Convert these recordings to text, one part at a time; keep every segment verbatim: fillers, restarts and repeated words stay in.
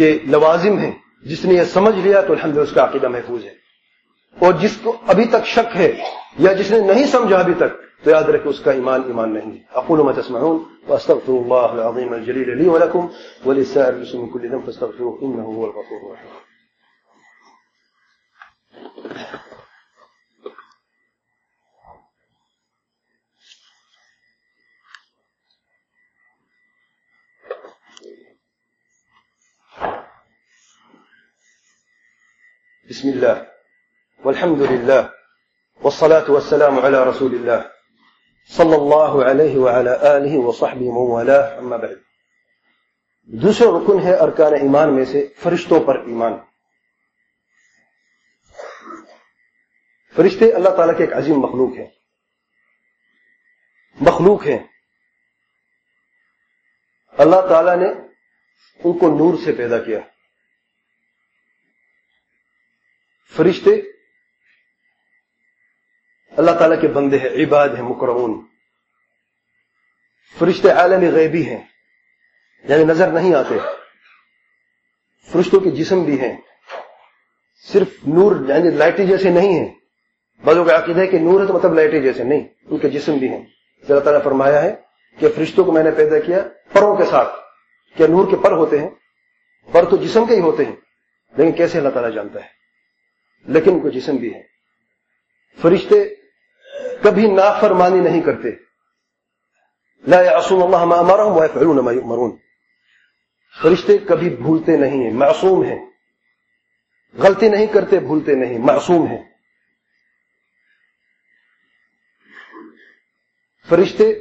کے لوازم ہیں. جس نے یہ سمجھ لیا تو الحمدللہ اس کا عقیدہ محفوظ ہے. اور جس کو ابھی تک شک ہے یا جس نے نہیں سمجھا ابھی تک تو یاد رکھے اس کا ایمان ایمان نہیں ہے. اقول ما تسمعون واستغفر الله العظيم الجليل لي ولكم ولسائر المسلمين من كل ذنب فاستغفروه انه هو الغفور الرحيم. بسم الله والحمد لله والصلاة والسلام على رسول الله صلی اللہ علیہ وعلى آلہ وصحبہ من والاه اما بعد. دوسرا رکن ہے ارکان ایمان میں سے فرشتوں پر ایمان. فرشتے اللہ تعالیٰ کے ایک عظیم مخلوق ہیں مخلوق ہیں اللہ تعالیٰ نے ان کو نور سے پیدا کیا. فرشتے اللہ تعالیٰ کے بندے ہیں, عباد ہیں, مکرمون. فرشتے عالم غیبی ہیں, یعنی نظر نہیں آتے. فرشتوں کے جسم بھی ہیں, صرف نور یعنی لائٹیں جیسے نہیں ہیں. بعضوں کا عقیدہ ہے کہ نور ہے تو مطلب لائٹیں جیسے نہیں, ان کے جسم بھی ہیں. اللہ تعالیٰ نے فرمایا ہے کہ فرشتوں کو میں نے پیدا کیا پروں کے ساتھ. کیا نور کے پر ہوتے ہیں؟ پر تو جسم کے ہی ہوتے ہیں, لیکن کیسے اللہ تعالیٰ جانتا ہے, لیکن ان کو جسم بھی ہے. فرشتے کبھی نافرمانی نہیں کرتے. لا يعصون اللہ ما امرهم ويفعلون ما يؤمرون. فرشتے کبھی بھولتے نہیں ہیں, معصوم ہیں. غلطی نہیں کرتے, بھولتے نہیں, معصوم ہیں. فرشتے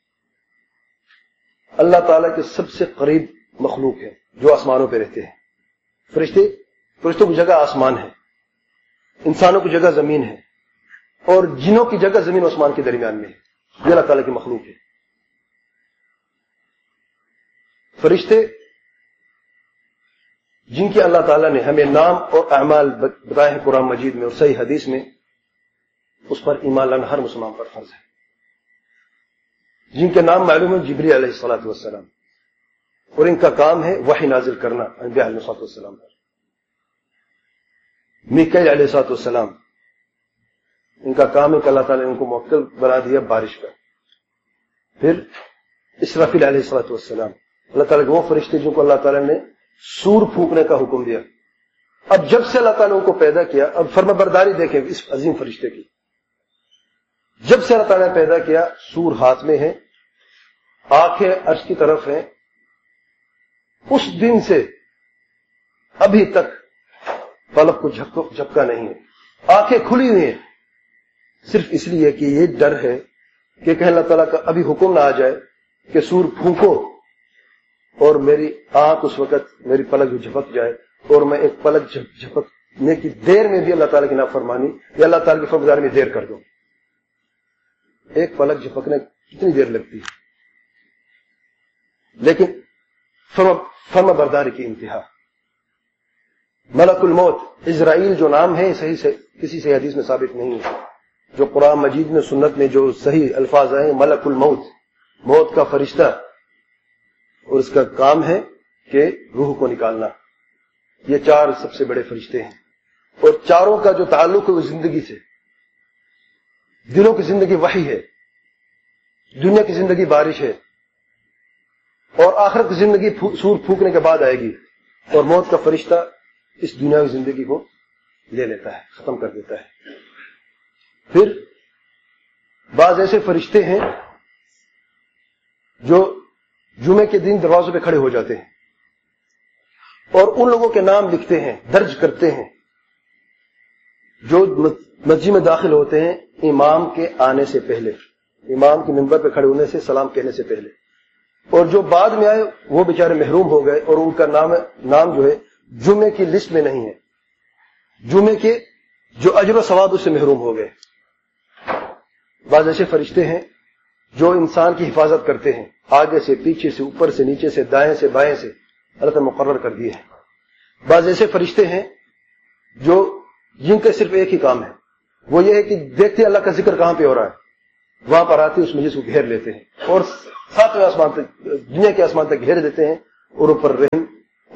اللہ تعالیٰ کے سب سے قریب مخلوق ہیں جو آسمانوں پہ رہتے ہیں. فرشتے فرشتوں کی جگہ آسمان ہے, انسانوں کی جگہ زمین ہے, اور جنوں کی جگہ زمین و آسمان کے درمیان میں ہے. یہ اللہ تعالیٰ کی مخلوق ہے. فرشتے جن کی اللہ تعالیٰ نے ہمیں نام اور اعمال بتائے ہیں قرآن مجید میں اور صحیح حدیث میں, اس پر ایمان لانا ہر مسلمان پر فرض ہے. جن کے نام معلوم ہے, جبریل علیہ الصلوۃ والسلام, اور ان کا کام ہے وحی نازل کرنا انبیاء علیہ الصلوۃ والسلام پر. میکائیل علیہ الصلوۃ والسلام, ان کا کام ہے کہ اللہ تعالیٰ نے ان کو موکل بنا دیا بارش کا. پھر اسرافیل علیہ الصلوۃ والسلام, اللہ تعالیٰ کے وہ فرشتے جن کو اللہ تعالیٰ نے سور پھونکنے کا حکم دیا. اب جب سے اللہ تعالیٰ نے ان کو پیدا کیا, اب فرما برداری دیکھیں اس عظیم فرشتے کی. جب سے اللہ تعالیٰ نے پیدا کیا, سور ہاتھ میں ہے, آنکھیں عرش کی طرف ہیں. اس دن سے ابھی تک پلک کو جھپکا نہیں ہے, آنکھیں کھلی ہوئی ہیں, صرف اس لیے کہ یہ ڈر ہے کہ کہیں اللہ تعالیٰ کا ابھی حکم نہ آ جائے کہ سور پھونکو اور میری آنکھ اس وقت میری پلک جھپک جائے, اور میں ایک پلک جھپکنے کی دیر میں بھی اللہ تعالیٰ کی نافرمانی یا اللہ تعالیٰ کی فرمانبرداری میں دیر کر دوں. ایک پلک جھپکنے کتنی دیر لگتی ہے, لیکن فرما برداری کی انتہا. ملک الموت عزرائیل جو نام ہے صحیح سے کسی سے حدیث میں ثابت نہیں ہے. جو قرآن مجید میں سنت میں جو صحیح الفاظ ہیں, ملک الموت, موت کا فرشتہ, اور اس کا کام ہے کہ روح کو نکالنا. یہ چار سب سے بڑے فرشتے ہیں, اور چاروں کا جو تعلق ہے وہ زندگی سے. دلوں کی زندگی وحی ہے, دنیا کی زندگی بارش ہے, اور آخرت کی زندگی سور پھونکنے کے بعد آئے گی. اور موت کا فرشتہ اس دنیا کی زندگی کو لے لیتا ہے, ختم کر دیتا ہے. پھر بعض ایسے فرشتے ہیں جو جمعے کے دن دروازوں پہ کھڑے ہو جاتے ہیں اور ان لوگوں کے نام لکھتے ہیں, درج کرتے ہیں جو مسجد میں داخل ہوتے ہیں امام کے آنے سے پہلے, امام کے منبر پہ کھڑے ہونے سے, سلام کہنے سے پہلے. اور جو بعد میں آئے وہ بیچارے محروم ہو گئے, اور ان کا نام نام جو ہے جمعے کی لسٹ میں نہیں ہے, جمعے کے جو اجر و ثواب اس سے محروم ہو گئے. بعض ایسے فرشتے ہیں جو انسان کی حفاظت کرتے ہیں, آگے سے, پیچھے سے, اوپر سے, نیچے سے, دائیں سے, بائیں سے, اللہ تعالیٰ مقرر کر دیے ہیں. بعض ایسے فرشتے ہیں جو جن کا صرف ایک ہی کام ہے, وہ یہ ہے کہ دیکھتے اللہ کا ذکر کہاں پہ ہو رہا ہے, وہاں پر آتے اس مجلس کو گھیر لیتے ہیں اور ساتویں آسمان تک, دنیا کے آسمان تک گھیر دیتے ہیں, اور اوپر رحم اور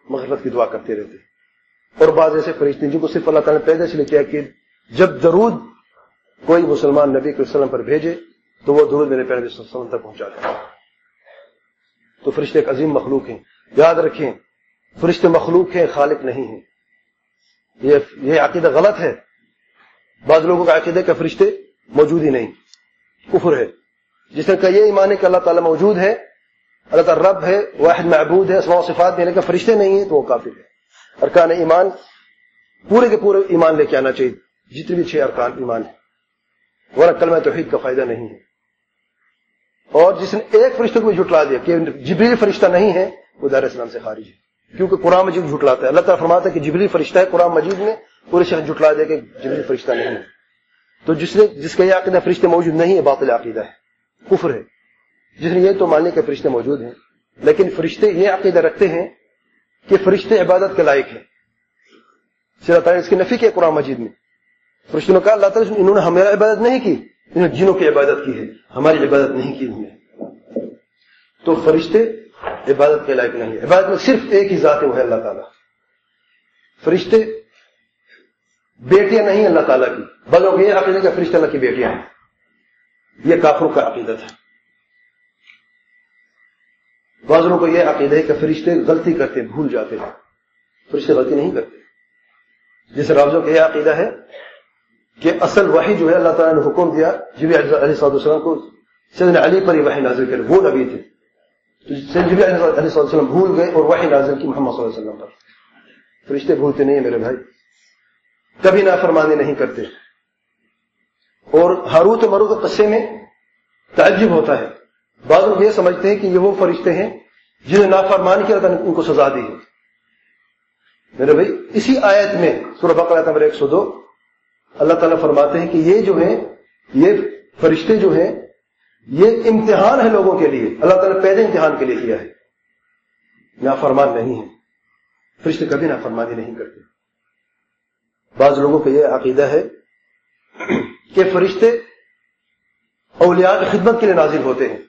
مغفرت کی دعا کرتے رہتے. اور بعض ایسے فرشتے جن کو صرف اللہ تعالیٰ نے پیدا اس لیے کیا کہ جب درود کوئی مسلمان نبی کے وسلم پر بھیجے تو وہ درود میرے پیارے نبی صلی اللہ علیہ وسلم تک پہنچا دیں. تو فرشتے ایک عظیم مخلوق ہیں. یاد رکھیں فرشتے مخلوق ہیں، خالق نہیں ہیں. یہ یہ عقیدہ غلط ہے. بعض لوگوں کا عقیدہ کہ فرشتے موجود ہی نہیں، کفر ہے. جس نے کہا یہ ایمان ہے کہ اللہ تعالیٰ موجود ہے، اللہ تعالیٰ رب ہے، واحد معبود ہے، اسماء و صفات میں، لیکن فرشتے نہیں ہیں تو وہ کافر ہے. ارکان ایمان پورے کے پورے ایمان لے کے آنا چاہیے، جتنے بھی چھ ارکان ایمان ہیں، ورنہ کلمہ توحید کا فائدہ نہیں ہے. اور جس نے ایک فرشتے کو بھی جھٹلا دیا کہ جبریل فرشتہ نہیں ہے وہ دائرہ اسلام سے خارج ہے، کیونکہ قرآن مجید جھٹلاتا ہے. اللہ تعالیٰ فرماتا ہے کہ جبریل فرشتہ ہے، قرآن مجید میں پورے شخص جھٹلا دیا کہ جبریل فرشتہ نہیں ہے. تو جس نے جس کا یہ عقیدہ فرشتے موجود نہیں ہے باطل عقیدہ ہے، کفر ہے. جس نے یہ تو ماننے کہ فرشتے موجود ہیں، لیکن فرشتے یہ عقیدہ رکھتے ہیں کہ فرشتے عبادت کے لائق ہیں. اللہ تعالیٰ نے اس کی نفی کی قرآن مجید میں. فرشتوں نے کہا اللہ تعالیٰ انہوں نے ہماری عبادت نہیں کی، انہوں نے جنوں کی عبادت کی ہے، ہماری عبادت نہیں کی انہوں نے. تو فرشتے عبادت کے لائق نہیں ہے. عبادت میں صرف ایک ہی ذات ہے، وہ ہے اللہ تعالیٰ. فرشتے بیٹیاں نہیں اللہ تعالیٰ کی، بلکہ یہ عقیدہ کہ فرشتے اللہ کی بیٹیاں ہیں. یہ کافروں کا عقیدہ تھا. بعض لوگوں کو یہ عقیدہ ہے کہ فرشتے غلطی کرتے، بھول جاتے ہیں. فرشتے غلطی نہیں کرتے. جیسے رافضوں کا یہ عقیدہ ہے کہ اصل وحی جو ہے اللہ تعالیٰ نے حکم دیا جبریل علیہ السلام کو سیدنا علی پر یہ وحی نازل کرے، وہ نبی تھے. جبریل علیہ السلام بھول گئے اور وحی نازل کی محمد صلی اللہ علیہ وسلم پر. فرشتے بھولتے نہیں ہیں میرے بھائی، کبھی نافرمانی نہیں کرتے. اور ہاروت و ماروت کے قصے میں تعجب ہوتا ہے. بعض لوگ یہ سمجھتے ہیں کہ یہ وہ فرشتے ہیں جنہیں نافرمانی کیا اللہ نے ان کو سزا دی ہے. میرے بھائی اسی آیت میں سورہ بقرہ آیت نمبر ایک سو دو اللہ تعالیٰ فرماتے ہیں کہ یہ جو ہیں یہ فرشتے جو ہیں یہ امتحان ہے لوگوں کے لیے. اللہ تعالیٰ پہلے امتحان کے لیے کیا ہے، نافرمان نہیں ہے. فرشتے کبھی نافرمانی نہیں کرتے. بعض لوگوں کا یہ عقیدہ ہے کہ فرشتے اولیاء کی خدمت کے لیے نازل ہوتے ہیں.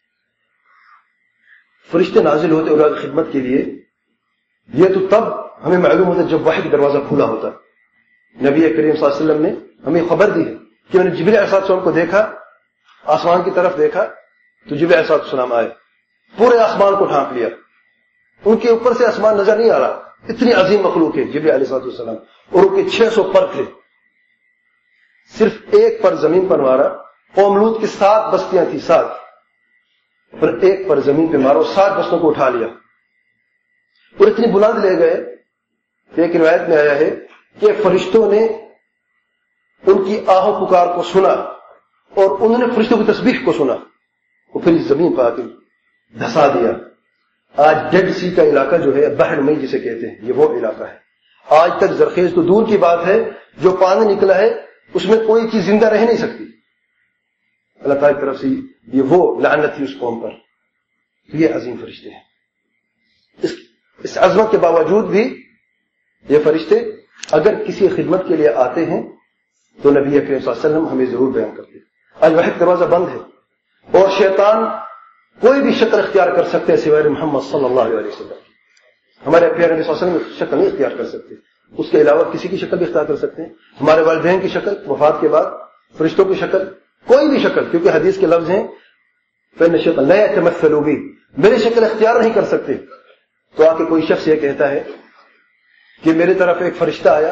فرشتے نازل ہوتے اولیاء کی خدمت کے لیے، یہ تو تب ہمیں معلوم ہوتا جب وحی کا دروازہ کھلا ہوتا. نبی کریم صلی اللہ علیہ وسلم نے ہمیں خبر دی ہے کہ میں نے جبریل علیہ السلام کو دیکھا، آسمان کی طرف دیکھا تو جبریل علیہ السلام آئے، پورے آسمان کو ڈھانپ لیا. ان کے اوپر سے آسمان نظر نہیں آ رہا، اتنی عظیم مخلوق ہے جبریل علیہ السلام. اور ان کے چھ سو پر تھے، صرف ایک پر زمین پر مارا. قوم لوط کی سات بستیاں تھیں، سات پر ایک پر زمین پہ مارو، سات بستوں کو اٹھا لیا اور اتنی بلند لے گئے. ایک روایت میں آیا ہے کہ فرشتوں نے ان کی آہو پکار کو سنا اور انہوں نے فرشتوں کی تسبیح کو سنا اور پھر اس زمین پر آ کے دھسا دیا. آج ڈیڈ سی کا علاقہ جو ہے بحر میں جسے کہتے ہیں، یہ وہ علاقہ ہے. آج تک زرخیز تو دور کی بات ہے، جو پانی نکلا ہے اس میں کوئی چیز زندہ رہ نہیں سکتی. اللہ تعالیٰ کی طرف سے یہ وہ لعنت تھی اس قوم پر. تو یہ عظیم فرشتے ہیں. اس, اس عظمت کے باوجود بھی یہ فرشتے اگر کسی خدمت کے لیے آتے ہیں تو نبی کریم صلی اللہ علیہ وسلم ہمیں ضرور بیان کرتے ہیں. آج وحی کا دروازہ بند ہے اور شیطان کوئی بھی شکل اختیار کر سکتے ہیں سوائے محمد صلی اللہ علیہ وسلم. ہمارے پیارے نبی صلی اللہ علیہ وسلم شکل نہیں اختیار کر سکتے، اس کے علاوہ کسی کی شکل بھی اختیار کر سکتے ہیں. ہمارے والدین کی شکل وفات کے بعد، فرشتوں کی شکل، کوئی بھی شکل، کیونکہ حدیث کے لفظ ہیں فإن الشيطان لا يتمثل بي، میری شکل اختیار نہیں کر سکتے. تو آ کے کوئی شخص یہ کہتا ہے کہ میری طرف ایک فرشتہ آیا،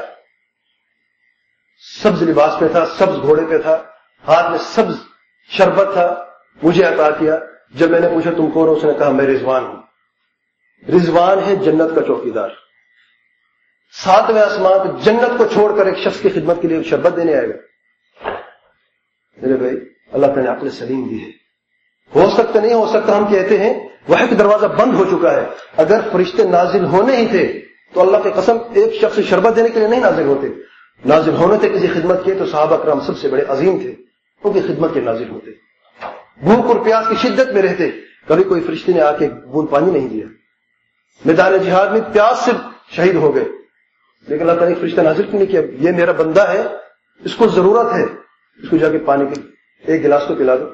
سبز لباس پہ تھا، سبز گھوڑے پہ تھا، ہاتھ میں سبز شربت تھا، مجھے عطا کیا. جب میں نے پوچھا تم کون ہو، اس نے کہا میں رضوان ہوں. رضوان ہے جنت کا چوکیدار. ساتویں آسمان پہ جنت کو چھوڑ کر ایک شخص کی خدمت کے لیے شربت دینے آئے گا. میرے بھائی اللہ تعالیٰ نے عقل سلیم دی ہے. ہو سکتا نہیں ہو سکتا، ہم کہتے ہیں وحی کا دروازہ بند ہو چکا ہے. اگر فرشتے نازل ہونے ہی تھے تو اللہ کی قسم ایک شخص شربت دینے کے لیے نہیں نازل ہوتے. نازل ہونے تھے کسی خدمت کے تو صحابہ کرام سب سے بڑے عظیم تھے، ان کی خدمت کے نازل ہوتے. بھوک اور پیاس کی شدت میں رہتے، کبھی کوئی فرشتے نے آ کے بوند پانی نہیں دیا. میدان جہاد میں پیاس سے شہید ہو گئے، لیکن اللہ تعالیٰ نے فرشتہ نازل کیوں نہیں کیا؟ یہ میرا بندہ ہے، اس کو ضرورت ہے، اس کو جا کے پانی کے ایک گلاس تو پلا دو.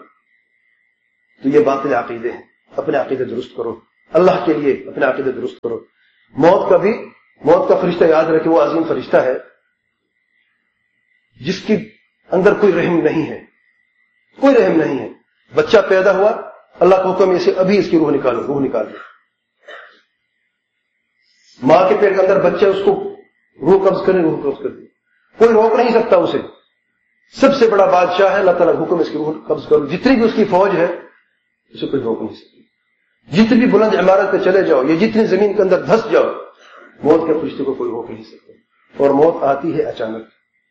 تو یہ باطل عقیدے ہیں. اپنے عقیدے درست کرو، اللہ کے لیے اپنے عقیدے درست کرو. موت کا بھی موت کا فرشتہ یاد رکھے وہ عظیم فرشتہ ہے جس کی اندر کوئی رحم نہیں ہے، کوئی رحم نہیں ہے. بچہ پیدا ہوا، اللہ کا حکم اسے ابھی اس کی روح نکالو، روح نکال دو. ماں کے پیٹ کے اندر بچہ، اس کو روح قبض کرے، روح قبض کر دے، کوئی روک نہیں سکتا اسے. سب سے بڑا بادشاہ ہے، اللہ تعالیٰ کا حکم اس کی روح قبض کرو. جتنی بھی اس کی فوج ہے اسے کوئی روک نہیں سکتی. جتنی بھی بلند عمارت پہ چلے جاؤ یا جتنی زمین کے اندر دھس جاؤ، موت کے فرشتے کو کوئی روک نہیں سکتا. اور موت آتی ہے اچانک.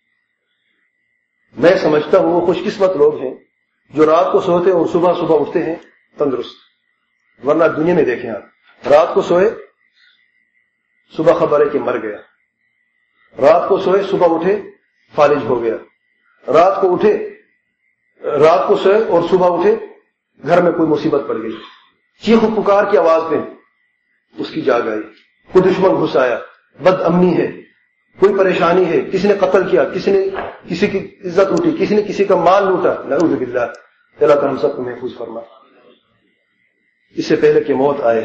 میں سمجھتا ہوں وہ خوش قسمت لوگ ہیں جو رات کو سوتے اور صبح صبح اٹھتے ہیں تندرست. ورنہ دنیا میں دیکھیں آپ، رات کو سوئے صبح خبر ہے کہ مر گیا، رات کو سوئے صبح اٹھے فالج ہو گیا، رات کو اٹھے رات کو سوئے اور صبح اٹھے گھر میں کوئی مصیبت پڑ گئی، چیخ و پکار کی آواز پہ اس کی جاگ آئی، کوئی دشمن گھس آیا، بد امنی ہے، کوئی پریشانی ہے، کسی نے قتل کیا، کسی نے کسی کی عزت لوٹی، کسی نے کسی کا مال لوٹا، نعوذ باللہ. اللہ تعالیٰ ہم سب کو محفوظ فرما. اس سے پہلے کہ موت آئے،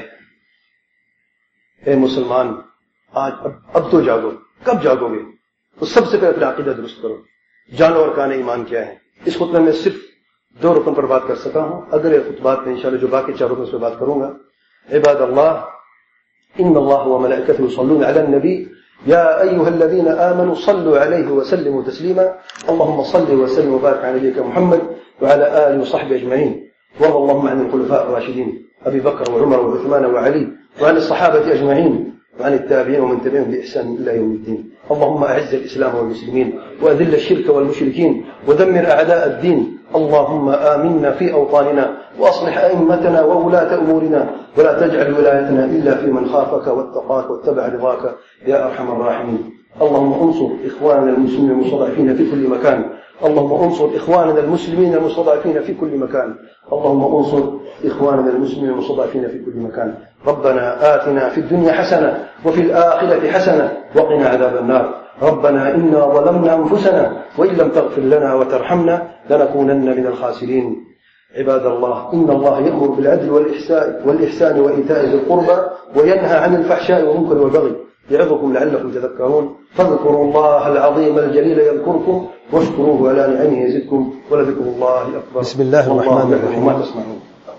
اے مسلمان آج اب, اب تو جاگو. کب جاگو گے؟ تو سب سے پہلے اپنا عقیدہ درست کرو. جانو اور کان ایمان کیا ہے. اس خطبے میں صرف دو رکن پر بات کر سکا ہوں، اگلے خطبات میں انشاءاللہ جو باقی چار رکن اس پہ بات کروں گا. عباد اللہ، ان اللہ وملائکته یصلون علی النبی يا أيها الذين آمنوا صلوا عليه وسلموا تسليما. اللهم صل وسلم وبارك على نبيك محمد وعلى آله وصحبه أجمعين. وارض اللهم عن الخلفاء الراشدين أبي بكر وعمر وعثمان وعلي وعن الصحابة أجمعين وعن التابعين ومن تبعهم بإحسان إلى يوم الدين. اللهم أعز الإسلام والمسلمين وأذل الشرك والمشركين ودمر أعداء الدين. اللهم آمنا في أوطاننا وأصلح أئمتنا وولاة أمورنا ولا تجعل ولايتنا إلا في من خافك واتقاك واتبع رضاك يا أرحم الراحمين. اللهم انصر إخواننا المسلمين المستضعفين في كل مكان. اللهم انصر إخواننا المسلمين المستضعفين في كل مكان. اللهم انصر إخواننا المسلمين المستضعفين في كل مكان. ربنا آتنا في الدنيا حسنة وفي الآخرة حسنة وقنا عذاب النار. ربنا إنا ظلمنا أنفسنا وإن لم تغفر لنا وترحمنا لنكونن من الخاسرين. عباد الله، إن الله يأمر بالعدل والإحسان, والإحسان وإيتاء ذي القربى وينهى عن الفحشاء والمنكر والبغي يعظكم لعلكم تذكرون. فاذكروا الله العظيم الجليل يذكركم واشكروه على نعمه يزدكم ولذكر الله أكبر. بسم الله الرحمن الرحيم. ما تسمعون.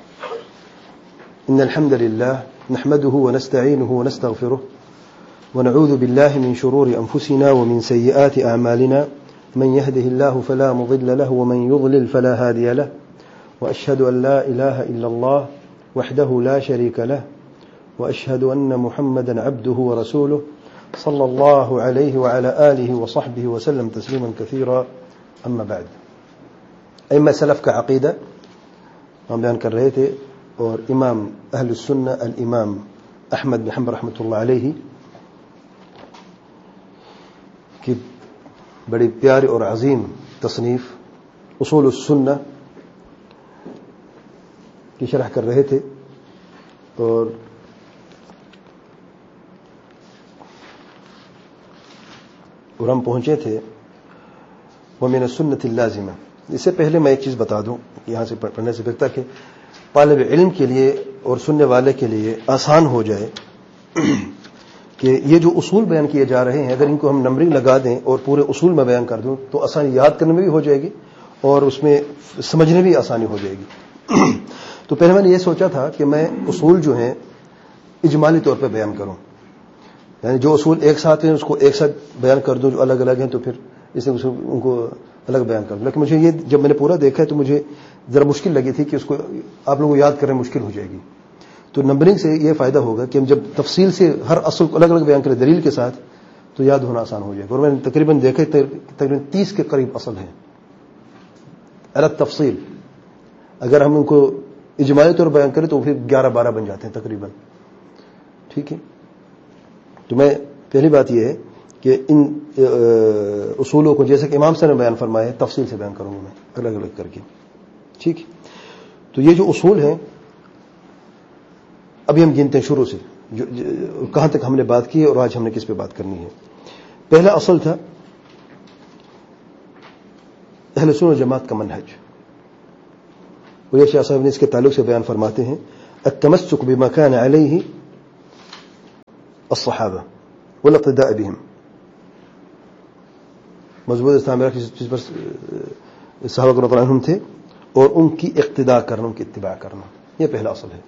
إن الحمد لله نحمده ونستعينه ونستغفره ونعوذ بالله من شرور أنفسنا ومن سيئات أعمالنا. من يهده الله فلا مضل له ومن يضلل فلا هادي له. وأشهد أن لا إله إلا الله وحده لا شريك له وأشهد أن محمدا عبده ورسوله صلى الله عليه وعلى آله وصحبه وسلم تسليما كثيرا. أما بعد، أئمة سلف کا عقیدہ ہم بیان کر رہے تھے، اور امام اہل السنہ الامام احمد بن حنبل رحمۃ اللہ علیہ کی بڑی پیاری اور عظیم تصنیف اصول السنہ کی شرح کر رہے تھے. اور اور ہم پہنچے تھے ومن السنة اللازمہ. اس سے پہلے میں ایک چیز بتا دوں یہاں سے پڑھنے سے پہلے، تاکہ طالب علم کے لیے اور سننے والے کے لیے آسان ہو جائے کہ یہ جو اصول بیان کیے جا رہے ہیں، اگر ان کو ہم نمبرنگ لگا دیں اور پورے اصول میں بیان کر دوں تو آسانی یاد کرنے میں بھی ہو جائے گی اور اس میں سمجھنے بھی آسانی ہو جائے گی. تو پہلے میں نے یہ سوچا تھا کہ میں اصول جو ہیں اجمالی طور پہ بیان کروں، یعنی جو اصول ایک ساتھ ہیں اس کو ایک ساتھ بیان کر دوں، جو الگ الگ ہیں تو پھر اس نے ان کو الگ بیان کر دوں. لیکن مجھے یہ جب میں نے پورا دیکھا ہے تو مجھے ذرا مشکل لگی تھی کہ اس کو آپ لوگوں کو یاد کرنا مشکل ہو جائے گی. تو نمبرنگ سے یہ فائدہ ہوگا کہ ہم جب تفصیل سے ہر اصل کو الگ الگ بیان کریں دلیل کے ساتھ تو یاد ہونا آسان ہو جائے گا. اور میں نے تقریباً دیکھے تقریباً تیس کے قریب اصل ہیں الگ تفصیل. اگر ہم ان کو اجمالی طور بیان کریں تو پھر گیارہ بارہ بن جاتے ہیں تقریباً. ٹھیک ہے، تو میں پہلی بات یہ ہے کہ ان اصولوں کو جیسے کہ امام صاحب نے بیان فرمایا تفصیل سے بیان کروں گا میں الگ الگ کر کے. ٹھیک ہے، تو یہ جو اصول ہیں ابھی ہم گنتے ہیں شروع سے جو کہاں تک ہم نے بات کی ہے اور آج ہم نے کس پہ بات کرنی ہے. پہلا اصل تھا اہل سنت و جماعت کا منہج. شاہ صاحب نے اس کے تعلق سے بیان فرماتے ہیں التمسک بما كان عليه الصحابہ والاقتداء بهم. مضبوط اسلام میں جس پر صحابہ رضی اللہ عنہم تھے اور ان کی اقتداء کرنا، ان کی اتباع کرنا، یہ پہلا اصل ہے.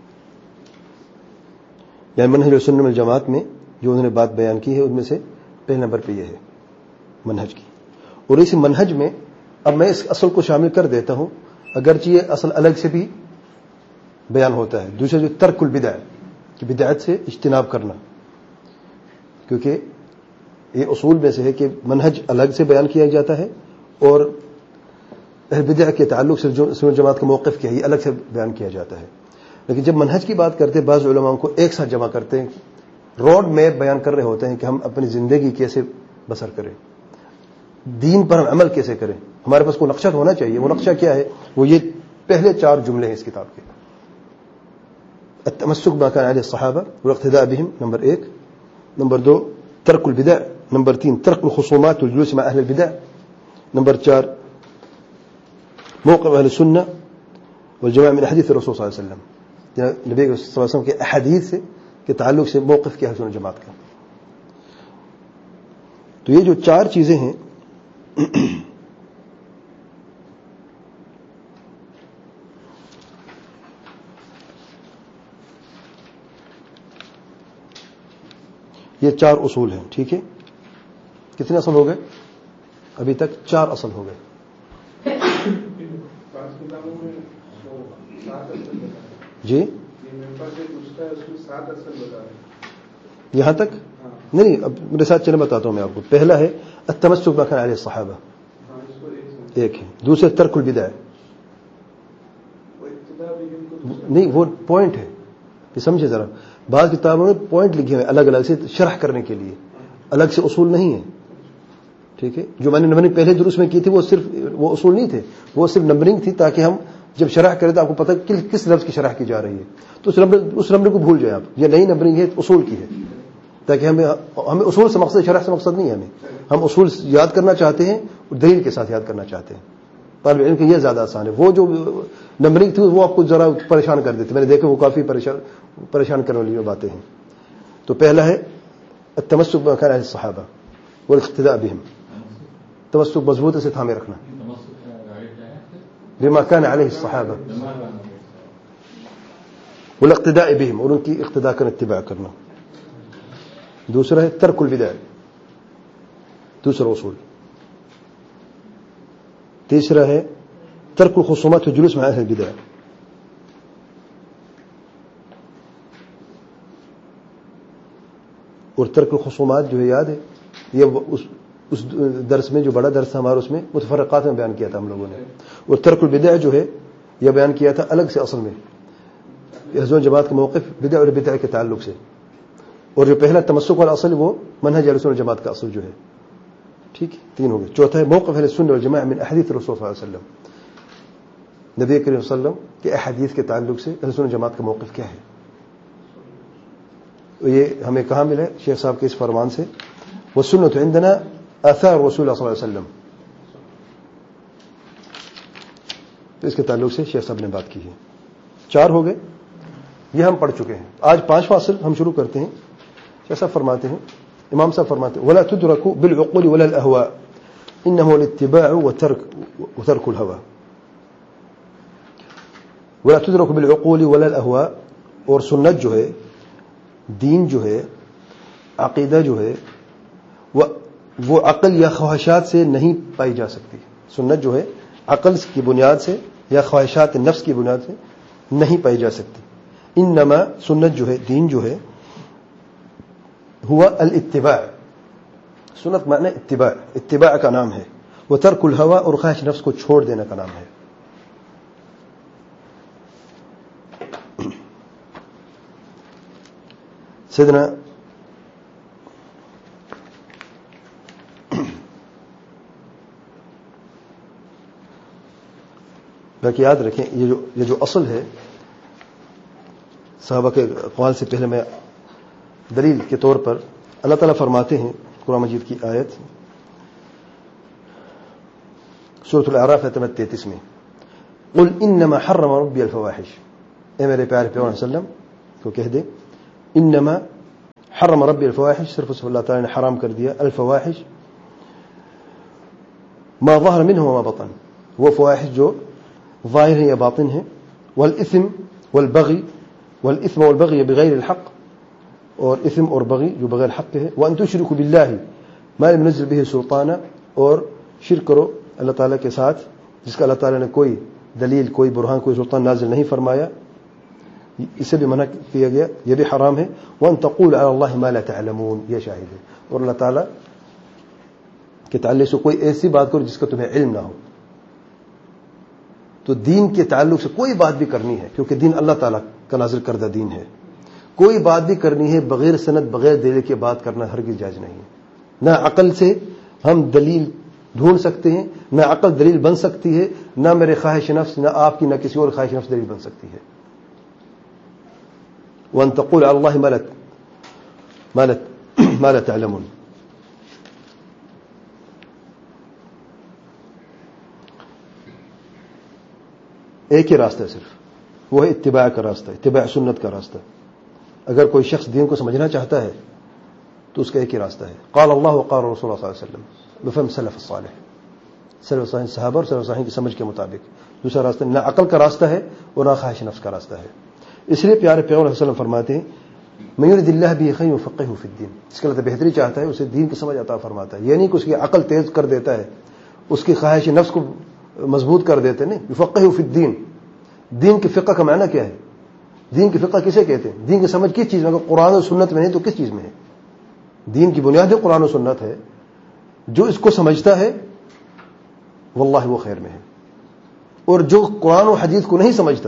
یعنی منہج سنت والجماعت میں جو انہوں نے بات بیان کی ہے ان میں سے پہلے نمبر پہ یہ ہے منہج کی. اور اسی منہج میں اب میں اس اصل کو شامل کر دیتا ہوں، اگرچہ یہ اصل الگ سے بھی بیان ہوتا ہے. دوسرا جو ترک البدع کہ بدعت سے اجتناب کرنا، کیونکہ یہ اصول میں سے ہے کہ منہج الگ سے بیان کیا جاتا ہے اور اہل بدع کے تعلق سے جو سنت جماعت کا موقف کیا ہے یہ الگ سے بیان کیا جاتا ہے. لیکن جب منہج کی بات کرتے ہیں بعض علماء کو ایک ساتھ جمع کرتے ہیں، روڈ میپ بیان کر رہے ہوتے ہیں کہ ہم اپنی زندگی کیسے بسر کریں، دین پر ہم عمل کیسے کریں. ہمارے پاس کوئی نقشہ ہونا چاہیے. وہ نقشہ کیا ہے؟ وہ یہ پہلے چار جملے ہیں اس کتاب کے. التمسک بما كان عليه الصحابة والاقتداء بهم نمبر ایک. نمبر دو ترک البدع. نمبر تین ترک الخصومات والجلوس مع اہل البدع. نمبر چار موقف اہل السنة والجماعة من احاديث الرسول صلی اللہ علیہ وسلم، نبی صلی اللہ علیہ وسلم کے احادیث سے کے تعلق سے موقف کیا ہے سنت جماعت کا. تو یہ جو چار چیزیں ہیں یہ چار اصول ہیں. ٹھیک ہے، کتنے اصل ہو گئے ابھی تک؟ چار اصل ہو گئے. جی یہاں تک نہیں، اب میرے ساتھ چلے بتاتا ہوں میں آپ کو. پہلا ہے التمسک بما كان عليه الصحابہ، ایک ہے. دوسرے ترک البدع، نہیں وہ پوائنٹ ہے کہ سمجھے ذرا. بعض کتابوں میں پوائنٹ لکھے ہوئے الگ الگ سے شرح کرنے کے لیے، الگ سے اصول نہیں ہے. ٹھیک ہے، جو میں نے نمبرنگ پہلے دروس میں کی تھی وہ صرف وہ اصول نہیں تھے، وہ صرف نمبرنگ تھی تاکہ ہم جب شرح کریں تو آپ کو پتہ کہ کس لفظ کی شرح کی جا رہی ہے. تو اس نمبر اس نمبر کو بھول جائیں آپ. یہ نئی نمبرنگ ہے، اصول کی ہے، تاکہ ہمیں ہمیں اصول سے مقصد شرح سے مقصد نہیں ہے. ہمیں ہم اصول یاد کرنا چاہتے ہیں اور دلیل کے ساتھ یاد کرنا چاہتے ہیں. طالب علم کے یہ زیادہ آسان ہے. وہ جو نمبرنگ تھی وہ آپ کو ذرا پریشان کر دیتی. میں نے دیکھا وہ کافی پریشان پریشان کرنے والی باتیں ہیں. تو پہلا ہے التمسک بما كان عليه الصحابہ والاقتداء بهم، تمسک مضبوط سے تھامے رکھنا بما كان عليه الصحابہ والاقتداء بهم، اور ان کی اقتداء کرنا، اتباع کرنا. دوسرا ہے ترک البدع، دوسرا اصول. تیسرا ہے ترک الخصومات والجلوس مع اہل البدع. اور ترک الخصومات جو ہے یاد ہے، یہ اس درس میں جو بڑا درس تھا ہمارا، اس میں متفرقات میں بیان کیا تھا ہم لوگوں نے. اور ترک البدع جو ہے یہ بیان کیا تھا الگ سے اصل میں، حضور جماعت کا موقف بدع اور بدع کے تعلق سے. اور جو پہلا تمسک والا اصل وہ منہج اہل سنت جماعت کا اصل جو ہے. ٹھیک ہے، تین ہو گئے. چوتھا ہے موقف اہل سنت والجماعہ من احادیث الرسول صلی اللہ علیہ وسلم، نبی کریم صلی اللہ علیہ وسلم کے احادیث کے تعلق سے اہل سنت جماعت کا موقف کیا ہے. یہ ہمیں کہاں ملا؟ شیخ صاحب کے اس فرمان سے، والسنت عندنا آثار رسول اللہ صلی اللہ علیہ وسلم. تو اس کے تعلق سے شیخ صاحب نے بات کی ہے. چار ہو گئے، یہ ہم پڑھ چکے ہیں. آج پانچواں اصل ہم شروع کرتے ہیں. شیخ صاحب فرماتے ہیں، امام صاحب فرماتے ہیں ولا تدرك بالعقول ولا الاهواء انه الاتباع وترك وترك الهوى. ولا تدرك بالعقول ولا الاهواء، اور سنت جو ہے، دین جو ہے، عقیدہ جو ہے، وہ عقل یا خواہشات سے نہیں پائی جا سکتی. سنت جو ہے عقل کی بنیاد سے یا خواہشات نفس کی بنیاد سے نہیں پائی جا سکتی. انما سنت جو ہے، دین جو ہے، ہوا الاتباع. سنت معنی اتباع، اتباع کا نام ہے. وہ ترک الہوا، اور خواہش نفس کو چھوڑ دینے کا نام ہے. سیدنا باقی یاد رکھیں، یہ جو یہ جو اصل ہے صحابہ کے اقوال سے پہلے میں دلیل کے طور پر اللہ تعالیٰ فرماتے ہیں قرآن مجید کی آیت سورۃ الاعراف آیت نمبر تینتیس میں، قل انما حرم ربی الفواحش. اے میرے پیارے پیغمبر صلی اللہ علیہ وسلم کو کہہ دے، انما حرم ربی الفواحش، صرف اس اللہ تعالیٰ نے حرام کر دیا الفواحش ما ظہر منہ وما بطن، وہ فواحش جو ظاہر ہیں یا باطن ہیں، والاثم والبغی، والاثم والبغی بغیر الحق، اور اثم اور بغی جو بغیر حق کے ہے، وان تشرکوا باللہ ما لم ينزل به سلطانا، اور شرک کرو اللہ تعالیٰ کے ساتھ جس کا اللہ تعالیٰ نے کوئی دلیل، کوئی برہان، کوئی سلطان نازل نہیں فرمایا، اسے بھی منع کیا گیا، یہ بھی حرام ہے، وان تقول علی اللہ ما لا تعلمون، یہ شاہد ہے، اور اللہ تعالیٰ کے تعلق سے کوئی ایسی بات کرو جس کا تمہیں علم نہ ہو۔ تو دین کے تعلق سے کوئی بات بھی کرنی ہے، کیونکہ دین اللہ تعالیٰ کا نازل کردہ دین ہے، کوئی بات بھی کرنی ہے بغیر سند، بغیر دلیل کے بات کرنا ہرگز جائز نہیں ہے۔ نہ عقل سے ہم دلیل ڈھونڈ سکتے ہیں، نہ عقل دلیل بن سکتی ہے، نہ میرے خواہش نفس، نہ آپ کی، نہ کسی اور خواہش نفس دلیل بن سکتی ہے۔ وَأَن تَقُولَ عَلَى اللَّهِ مَا لَا مَا لَا مَا لَا تَعْلَمُونَ۔ ایک ہی راستہ ہے صرف، وہ ہے اتباع کا راستہ، اتباع سنت کا راستہ۔ اگر کوئی شخص دین کو سمجھنا چاہتا ہے تو اس کا ایک ہی راستہ ہے، قال اللہ وقال رسول اللہ صلی اللہ علیہ وسلم بفہم سلف الصالح، سلف صالح صحابہ اور سلف صالح کی سمجھ کے مطابق۔ دوسرا راستہ نہ عقل کا راستہ ہے اور نہ خواہش نفس کا راستہ ہے۔ اس لیے پیارے پیغمبر صلی اللہ علیہ وسلم فرماتے ہیں من یرد اللہ بہ خیرا یفقہہ فی الدین، جس کا اللہ بہتری چاہتا ہے اسے دین کی سمجھ عطا فرماتا ہے، یہ نہیں کہ اس کی عقل تیز کر دیتا ہے، اس کی خواہش نفس کو مضبوط کر دیتے، نہیں، یفقہہ فی الدین۔ دین کی فقہ کا معنی کیا ہے؟ دین کی فقہ کسے کہتے ہیں؟ دین کی سمجھ کس چیز میں؟ اگر قرآن و سنت میں نہیں تو کس چیز میں ہے؟ دین کی بنیاد قرآن و سنت ہے، جو اس کو سمجھتا ہے واللہ وہ خیر میں ہے، اور جو قرآن و حدیث کو نہیں سمجھتا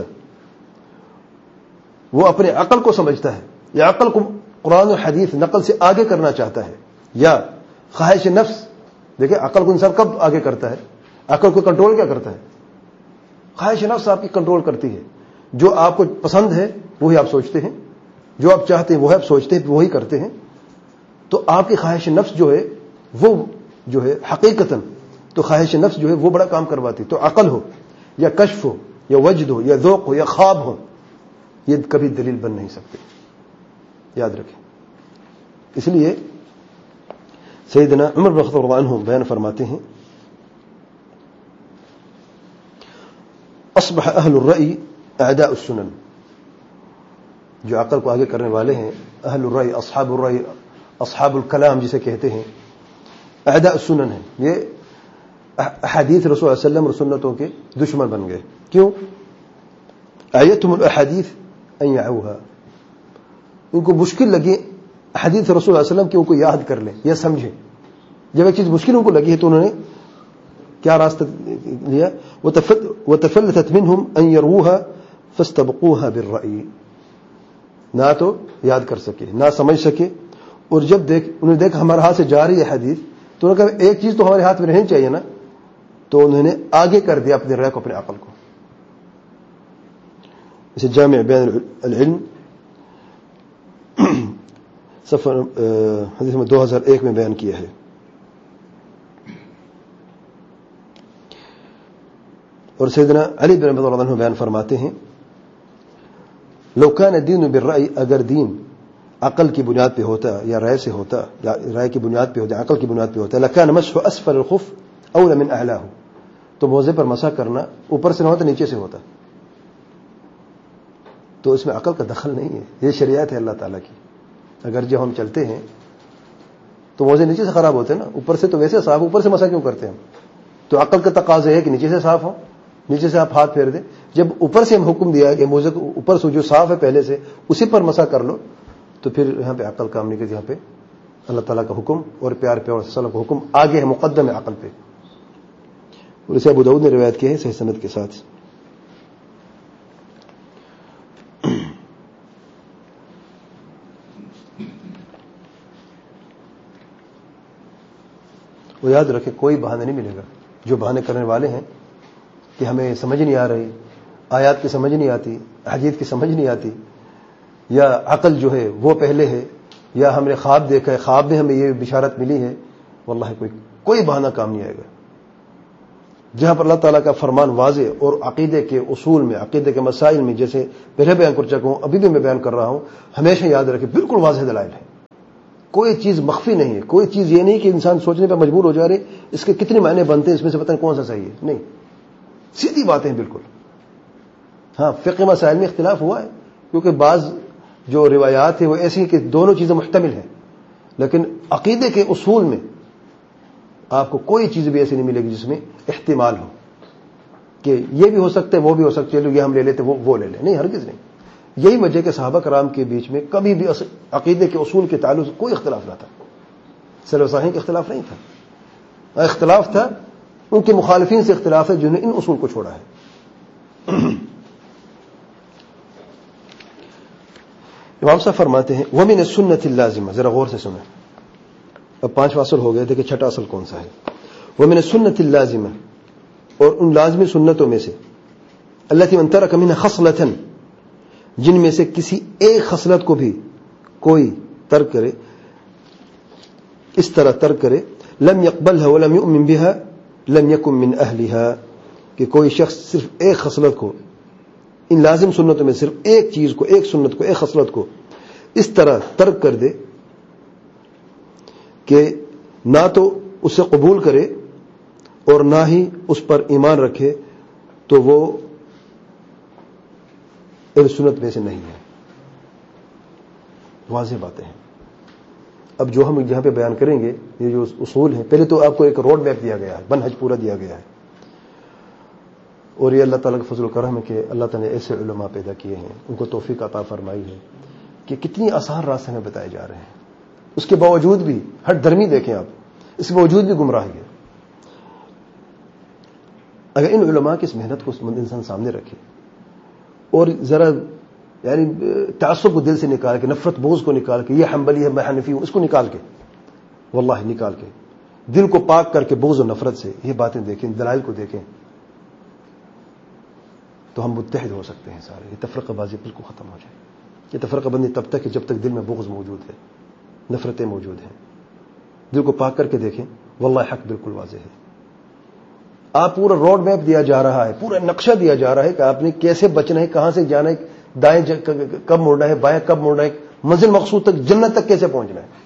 وہ اپنے عقل کو سمجھتا ہے، یا عقل کو قرآن و حدیث نقل سے آگے کرنا چاہتا ہے، یا خواہش نفس۔ دیکھیں عقل کو انسان کب آگے کرتا ہے؟ عقل کو کنٹرول کیا کرتا ہے؟ خواہش نفس آپ کی کنٹرول کرتی ہے، جو آپ کو پسند ہے وہی آپ سوچتے ہیں، جو آپ چاہتے ہیں وہی آپ سوچتے ہیں، وہی کرتے ہیں۔ تو آپ کی خواہش نفس جو ہے وہ جو ہے حقیقتاً تو خواہش نفس جو ہے وہ بڑا کام کرواتی، تو عقل ہو یا کشف ہو یا وجد ہو یا ذوق ہو یا خواب ہو، یہ کبھی دلیل بن نہیں سکتے، یاد رکھیں۔ اس لیے سیدنا عمر بن الخطاب رضی اللہ عنہ بیان فرماتے ہیں اصبح اہل الرأی اعداء السنن، جو عقل کو آگے کرنے والے ہیں، اہل الرأی، اصحاب الرأی، اصحاب الکلام جسے کہتے ہیں، اعداء السنن ہیں، یہ احادیث رسول اللہ علیہ وسلم اور سنتوں کے دشمن بن گئے۔ کیوں؟ اعیتهم الاحادیث ان یعوها، ان کو مشکل لگی حدیث رسول اللہ علیہ وسلم کہ ان کو یاد کر لیں یا سمجھیں۔ جب ایک چیز مشکل ان کو لگی ہے تو انہوں نے کیا راستہ لیا؟ وتفلتت منهم ان يروها فاستبقوها بالرأي، نہ تو یاد کر سکے نہ سمجھ سکے، اور جب دیکھ انہوں نے دیکھا ہمارے ہاتھ سے جا رہی ہے حدیث تو انہوں نے کہا ایک چیز تو ہمارے ہاتھ میں رہنی چاہیے نا، تو انہوں نے آگے کر دیا اپنے رائے کو، اپنے عقل کو۔ اسے جامع بیان العلم صفحہ حدیث میں دو ہزار ایک میں بیان کیا ہے۔ اور سیدنا علی بن ابی طالب عنہ بیان فرماتے ہیں لو کان الدین بالرأی، اگر دین عقل کی بنیاد پہ ہوتا یا رائے سے ہوتا، یا رائے کی بنیاد پہ ہوتا، عقل کی بنیاد پہ ہوتا، لکان مسح اسفل الخف اولى من اعلاه، تو موزے پر مسح کرنا اوپر سے نہ ہوتا نیچے سے ہوتا۔ تو اس میں عقل کا دخل نہیں ہے، یہ شریعت ہے اللہ تعالیٰ کی۔ اگر جب ہم چلتے ہیں تو موزے نیچے سے خراب ہوتے ہیں نا، اوپر سے تو ویسے صاف، اوپر سے مسح کیوں کرتے ہیں ہم؟ تو عقل کا تقاضا ہے کہ نیچے سے صاف ہو، نیچے سے آپ ہاتھ پھیر دیں۔ جب اوپر سے ہم حکم دیا کہ موزے کو اوپر سے جو صاف ہے پہلے سے اسی پر مسح کر لو، تو پھر یہاں پہ عقل کام نہیں کرتی، یہاں پہ اللہ تعالیٰ کا حکم اور پیار پیار صلی اللہ علیہ وسلم کا حکم آگے ہے، مقدم ہے عقل پہ۔ اور اسے ابو داؤد نے روایت کی ہے صحیح سند کے ساتھ۔ وہ یاد رکھے کوئی بہانہ نہیں ملے گا، جو بہانے کرنے والے ہیں کہ ہمیں سمجھ نہیں آ رہی، آیات کی سمجھ نہیں آتی، حدیث کی سمجھ نہیں آتی، یا عقل جو ہے وہ پہلے ہے، یا ہم نے خواب دیکھا ہے، خواب میں ہمیں یہ بشارت ملی ہے، واللہ کوئی کوئی بہانہ کام نہیں آئے گا۔ جہاں پر اللہ تعالیٰ کا فرمان واضح اور عقیدے کے اصول میں، عقیدے کے مسائل میں، جیسے پہلے بیان کر چکا ہوں، ابھی بھی میں بیان کر رہا ہوں، ہمیشہ یاد رکھیں بالکل واضح دلائل ہے، کوئی چیز مخفی نہیں ہے. کوئی چیز یہ نہیں کہ انسان سوچنے پہ مجبور ہو جا رہے اس کے کتنے معنی بنتے ہیں, اس میں سے پتہ نہیں کون سا صحیح ہے. نہیں, سیدھی باتیں بالکل. ہاں فقہ مسائل میں اختلاف ہوا ہے کیونکہ بعض جو روایات ہیں وہ ایسی ہیں کہ دونوں چیزیں محتمل ہیں, لیکن عقیدے کے اصول میں آپ کو کوئی چیز بھی ایسی نہیں ملے گی جس میں احتمال ہو کہ یہ بھی ہو سکتا ہے وہ بھی ہو سکتا ہے, یہ ہم لے لیتے وہ وہ لے لیں. نہیں, ہرگز نہیں. یہی وجہ کہ صحابہ کرام کے بیچ میں کبھی بھی عقیدے کے اصول کے تعلق سے کوئی اختلاف نہ تھا. سلف صالحین کا اختلاف نہیں تھا. اختلاف تھا ان کے مخالفین سے اختلاف ہے جنہوں نے ان اصول کو چھوڑا ہے. امام صاحب فرماتے ہیں وَمِنَ السُنَّةِ اللَّازِمَةِ, ذرا غور سے سنیں. اب پانچواں اصل ہو گئے تھے کہ چھٹا اصل کون سا ہے. وَمِنَ السُنَّةِ اللَّازِمَةِ, اور ان لازمی سنتوں میں سے الَّتِي مَنْ تَرَكَ مِنْهَا خَصْلَةً, جن میں سے کسی ایک خصلت کو بھی کوئی ترک کرے, اس طرح ترک کرے لم يقبلها ولم يؤمن بها لم يكن من اهلها, کہ کوئی شخص صرف ایک خصلت کو, ان لازم سنتوں میں صرف ایک چیز کو, ایک سنت کو, ایک خصلت کو اس طرح ترک کر دے کہ نہ تو اسے قبول کرے اور نہ ہی اس پر ایمان رکھے, تو وہ اہل سنت میں سے نہیں ہے. واضح باتیں ہیں. اب جو ہم یہاں پہ بیان کریں گے یہ جو اصول ہیں, پہلے تو آپ کو ایک روڈ میپ دیا گیا ہے, منہج پورا دیا گیا ہے, اور یہ اللہ تعالیٰ کا فضل و کرم ہے کہ اللہ تعالیٰ نے ایسے علماء پیدا کیے ہیں, ان کو توفیق عطا فرمائی ہے کہ کتنی آسان راستے میں بتائے جا رہے ہیں. اس کے باوجود بھی ہر درمی دیکھیں آپ, اس کے باوجود بھی گمراہی ہے. اگر ان علماء کی اس محنت کو انسان سامنے رکھے اور ذرا یعنی تعصب کو دل سے نکال کے, نفرت بغض کو نکال کے, یہ حنبلی ہے میں حنفی ہوں, اس کو نکال کے, واللہ نکال کے, دل کو پاک کر کے بغض و نفرت سے یہ باتیں دیکھیں, دلائل کو دیکھیں, تو ہم متحد ہو سکتے ہیں سارے. یہ تفرقہ بازی بالکل ختم ہو جائے. یہ تفرقہ بندی تب تک ہے جب تک دل میں بغض موجود ہے, نفرتیں موجود ہیں. دل کو پاک کر کے دیکھیں, واللہ حق بالکل واضح ہے. آپ پورا روڈ میپ دیا جا رہا ہے, پورا نقشہ دیا جا رہا ہے کہ آپ نے کیسے بچنا ہے, کہاں سے جانا ہے, دائیں کب مڑنا ہے, بائیں کب مڑنا ہے, منزل مقصود تک جنت تک کیسے پہنچنا ہے.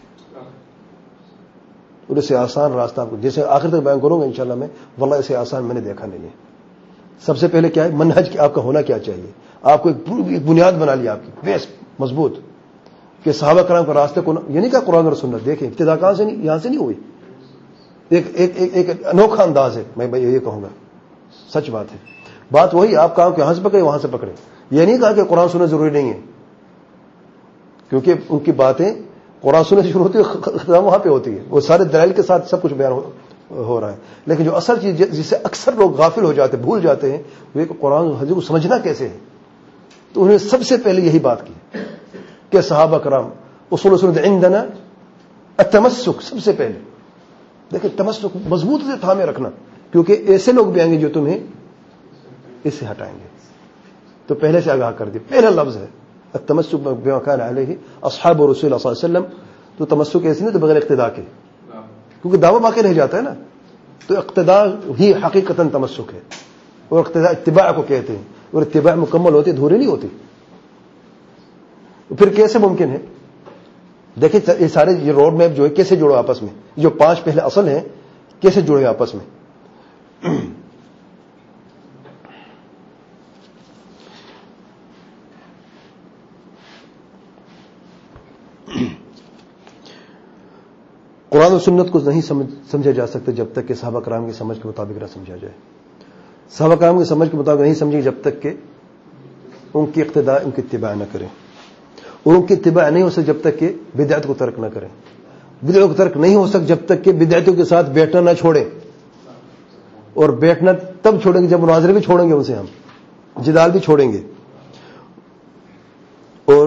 اور اسے آسان راستہ آپ کو جیسے آخر تک بیان کروں گا انشاءاللہ میں, واللہ اسے آسان میں نے دیکھا نہیں ہے. سب سے پہلے کیا ہے, منہج آپ کا ہونا کیا چاہیے. آپ کو ایک بنیاد بنا لی آپ کی بیس مضبوط, کہ صحابہ کرام کے راستے کو, یہ نہیں کہا قرآن اور سنت, دیکھیں ابتدا کہاں سے نہیں, یہاں سے نہیں ہوئی. ایک ایک ایک, ایک انوکھا انداز ہے, میں یہ کہوں گا سچ بات ہے. بات وہی, آپ کہاں کہ یہاں سے پکڑے وہاں سے پکڑے. یہ نہیں کہا کہ قرآن سنت ضروری نہیں ہے, کیونکہ ان کی باتیں قرآن سنت سے شروع ہوتی ہے, ختم وہاں پہ ہوتی ہے. وہ سارے دلائل کے ساتھ سب کچھ بیان ہو, ہو رہا ہے. لیکن جو اصل چیز جس سے اکثر لوگ غافل ہو جاتے, بھول جاتے ہیں, وہ کہ قرآن حدیث کو سمجھنا کیسے ہے. تو انہوں نے سب سے پہلے یہی بات کی کہ صحابہ کرام اصول سنت عندنا التمسک, سب سے پہلے دیکھیں تمسک مضبوط سے تھامے رکھنا, کیونکہ ایسے لوگ بھی آئیں گے جو تمہیں اس سے ہٹائیں گے. تو پہلے سے آگاہ کر دی, پہلا لفظ ہے التمسک بما كان علیہ اصحاب رسول اللہ صلی اللہ علیہ وسلم. تو تمسک ایسے نہیں تو بغیر اقتداء کے, کیونکہ دعویٰ باقی رہ جاتا ہے نا. تو اقتداء ہی حقیقتاً تمسک ہے, اور اقتداء اتباع کو کہتے ہیں, اور اتباع مکمل ہوتی دھوری نہیں ہوتی. پھر کیسے ممکن ہے, دیکھیں یہ سارے یہ روڈ میپ جو ہے کیسے جڑو آپس میں, جو پانچ پہلے اصل ہیں کیسے جڑے آپس میں. قرآن و سنت کو نہیں سمجھا جا سکتا جب تک کہ صحابہ کرام کی سمجھ کے مطابق نہ سمجھا جائے. صحابہ کرام کی سمجھ کے مطابق نہیں سمجھے جب تک کہ ان کی اقتداء, ان کی اتباع نہ کریں. اور ان کی اتباع نہیں ہو سکتی جب تک کہ بدعت کو ترک نہ کریں. بدعت کو ترک نہیں ہو سکتا جب تک کہ بدعتوں کے ساتھ بیٹھنا نہ چھوڑیں. اور بیٹھنا تب چھوڑیں گے جب مناظرے بھی چھوڑیں گے, ان سے ہم جدال بھی چھوڑیں گے. اور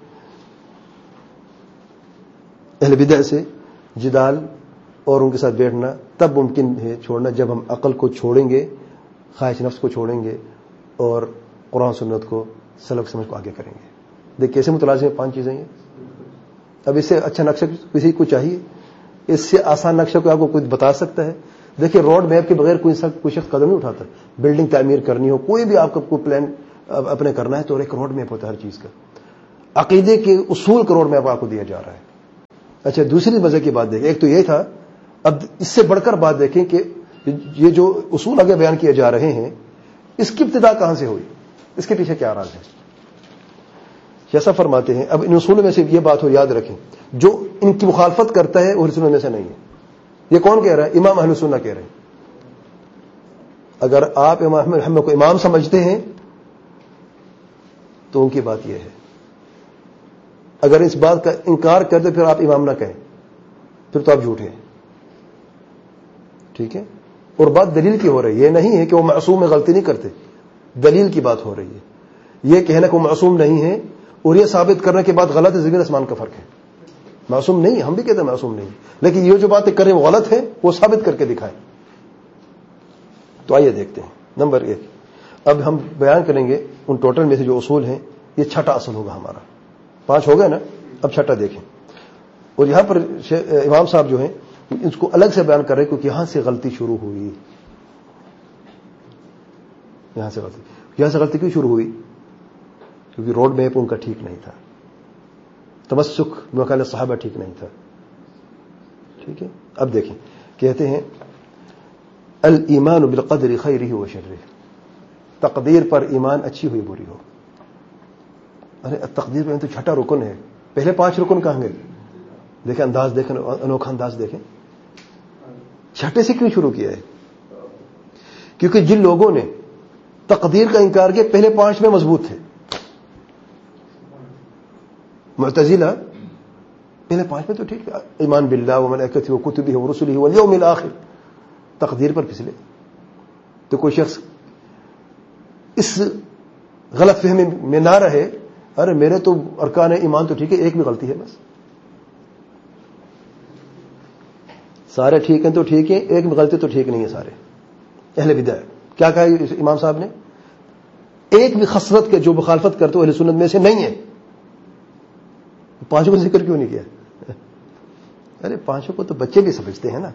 اہل بدع سے جدال اور ان کے ساتھ بیٹھنا تب ممکن ہے چھوڑنا جب ہم عقل کو چھوڑیں گے, خواہش نفس کو چھوڑیں گے, اور قرآن سنت کو سلف سمجھ کو آگے کریں گے. دیکھ کیسے متلازم ہیں پانچ چیزیں ہیں. اب اس سے اچھا نقشہ کسی کو چاہیے, اس سے آسان نقشہ کو آپ کو کوئی بتا سکتا ہے. دیکھیں روڈ میپ کے بغیر کوئی کوئی شخص قدم نہیں اٹھاتا. بلڈنگ تعمیر کرنی ہو, کوئی بھی آپ کو کوئی پلان اپنے کرنا ہے تو ایک روڈ میپ ہوتا ہے ہر چیز کا. عقیدے کے اصول کا روڈ میپ آپ کو دیا جا رہا ہے. اچھا دوسری مزے کی بات دیکھیں, ایک تو یہ تھا, اب اس سے بڑھ کر بات دیکھیں کہ یہ جو اصول آگے بیان کیے جا رہے ہیں اس کی ابتدا کہاں سے ہوئی, اس کے پیچھے کیا راز ہے. جیسا فرماتے ہیں, اب ان اصولوں میں سے یہ بات ہو یاد رکھیں, جو ان کی مخالفت کرتا ہے وہ اہل سنت میں سے نہیں ہے. یہ کون کہہ رہا ہے؟ امام اہل سنت کہہ رہے ہیں. اگر آپ امام احمد کو امام سمجھتے ہیں تو ان کی بات یہ ہے, اگر اس بات کا انکار کر دے پھر آپ امام نہ کہیں, پھر تو آپ جھوٹے ہیں. ٹھیک ہے, اور بات دلیل کی ہو رہی ہے, یہ نہیں ہے کہ وہ معصوم میں غلطی نہیں کرتے, دلیل کی بات ہو رہی ہے. یہ کہنا کہ وہ معصوم نہیں ہے اور یہ ثابت کرنے کے بعد غلط ہے, زمین آسمان کا فرق ہے. معصوم نہیں, ہم بھی کہتے ہیں معصوم نہیں, لیکن یہ جو باتیں کریں وہ غلط ہے, وہ ثابت کر کے دکھائیں. تو آئیے دیکھتے ہیں. نمبر ایک, اب ہم بیان کریں گے ان ٹوٹل میں سے جو اصول ہیں, یہ چھٹا اصل ہوگا ہمارا. پانچ ہو گئے نا, اب چھٹا دیکھیں. اور یہاں پر امام صاحب جو ہیں اس کو الگ سے بیان کر رہے ہیں کیونکہ یہاں سے غلطی شروع ہوئی. یہاں سے غلطی یہاں سے غلطی کیوں شروع ہوئی؟ کیونکہ روڈ میپ ان کا ٹھیک نہیں تھا, تمسک بمقال صحابہ ٹھیک نہیں تھا. ٹھیک ہے, اب دیکھیں, کہتے ہیں الایمان بالقدر خیرہ و شرہ, تقدیر پر ایمان اچھی ہوئی بری ہو. ارے تقدیر پر تو چھٹا رکن ہے, پہلے پانچ رکن کہاں گئے؟ دیکھیں انداز, دیکھیں انوکھا انداز دیکھیں. چھٹے سے کیوں شروع کیا ہے؟ کیونکہ جن لوگوں نے تقدیر کا انکار کیا پہلے پانچ میں مضبوط تھے. معتزلہ پہلے پانچ میں تو ٹھیک ہے, ایمان باللہ وملائکتہ وکتبہ ورسلہ والیوم الآخر, تقدیر پر پھسلے. تو کوئی شخص اس غلط فہمی میں نہ رہے, ارے میرے تو ارکان ایمان تو ٹھیک ہے, ایک بھی غلطی ہے بس, سارے ٹھیک ہیں تو ٹھیک ہے, ایک بھی غلطی تو ٹھیک نہیں ہے سارے. اہل بدع کیا کہا امام صاحب نے؟ ایک بھی خصلت کے جو مخالفت کرتے اہل سنت میں سے نہیں ہے. پانچوں کا ذکر کیوں نہیں کیا؟ ارے پانچوں کو تو بچے بھی سمجھتے ہیں نا.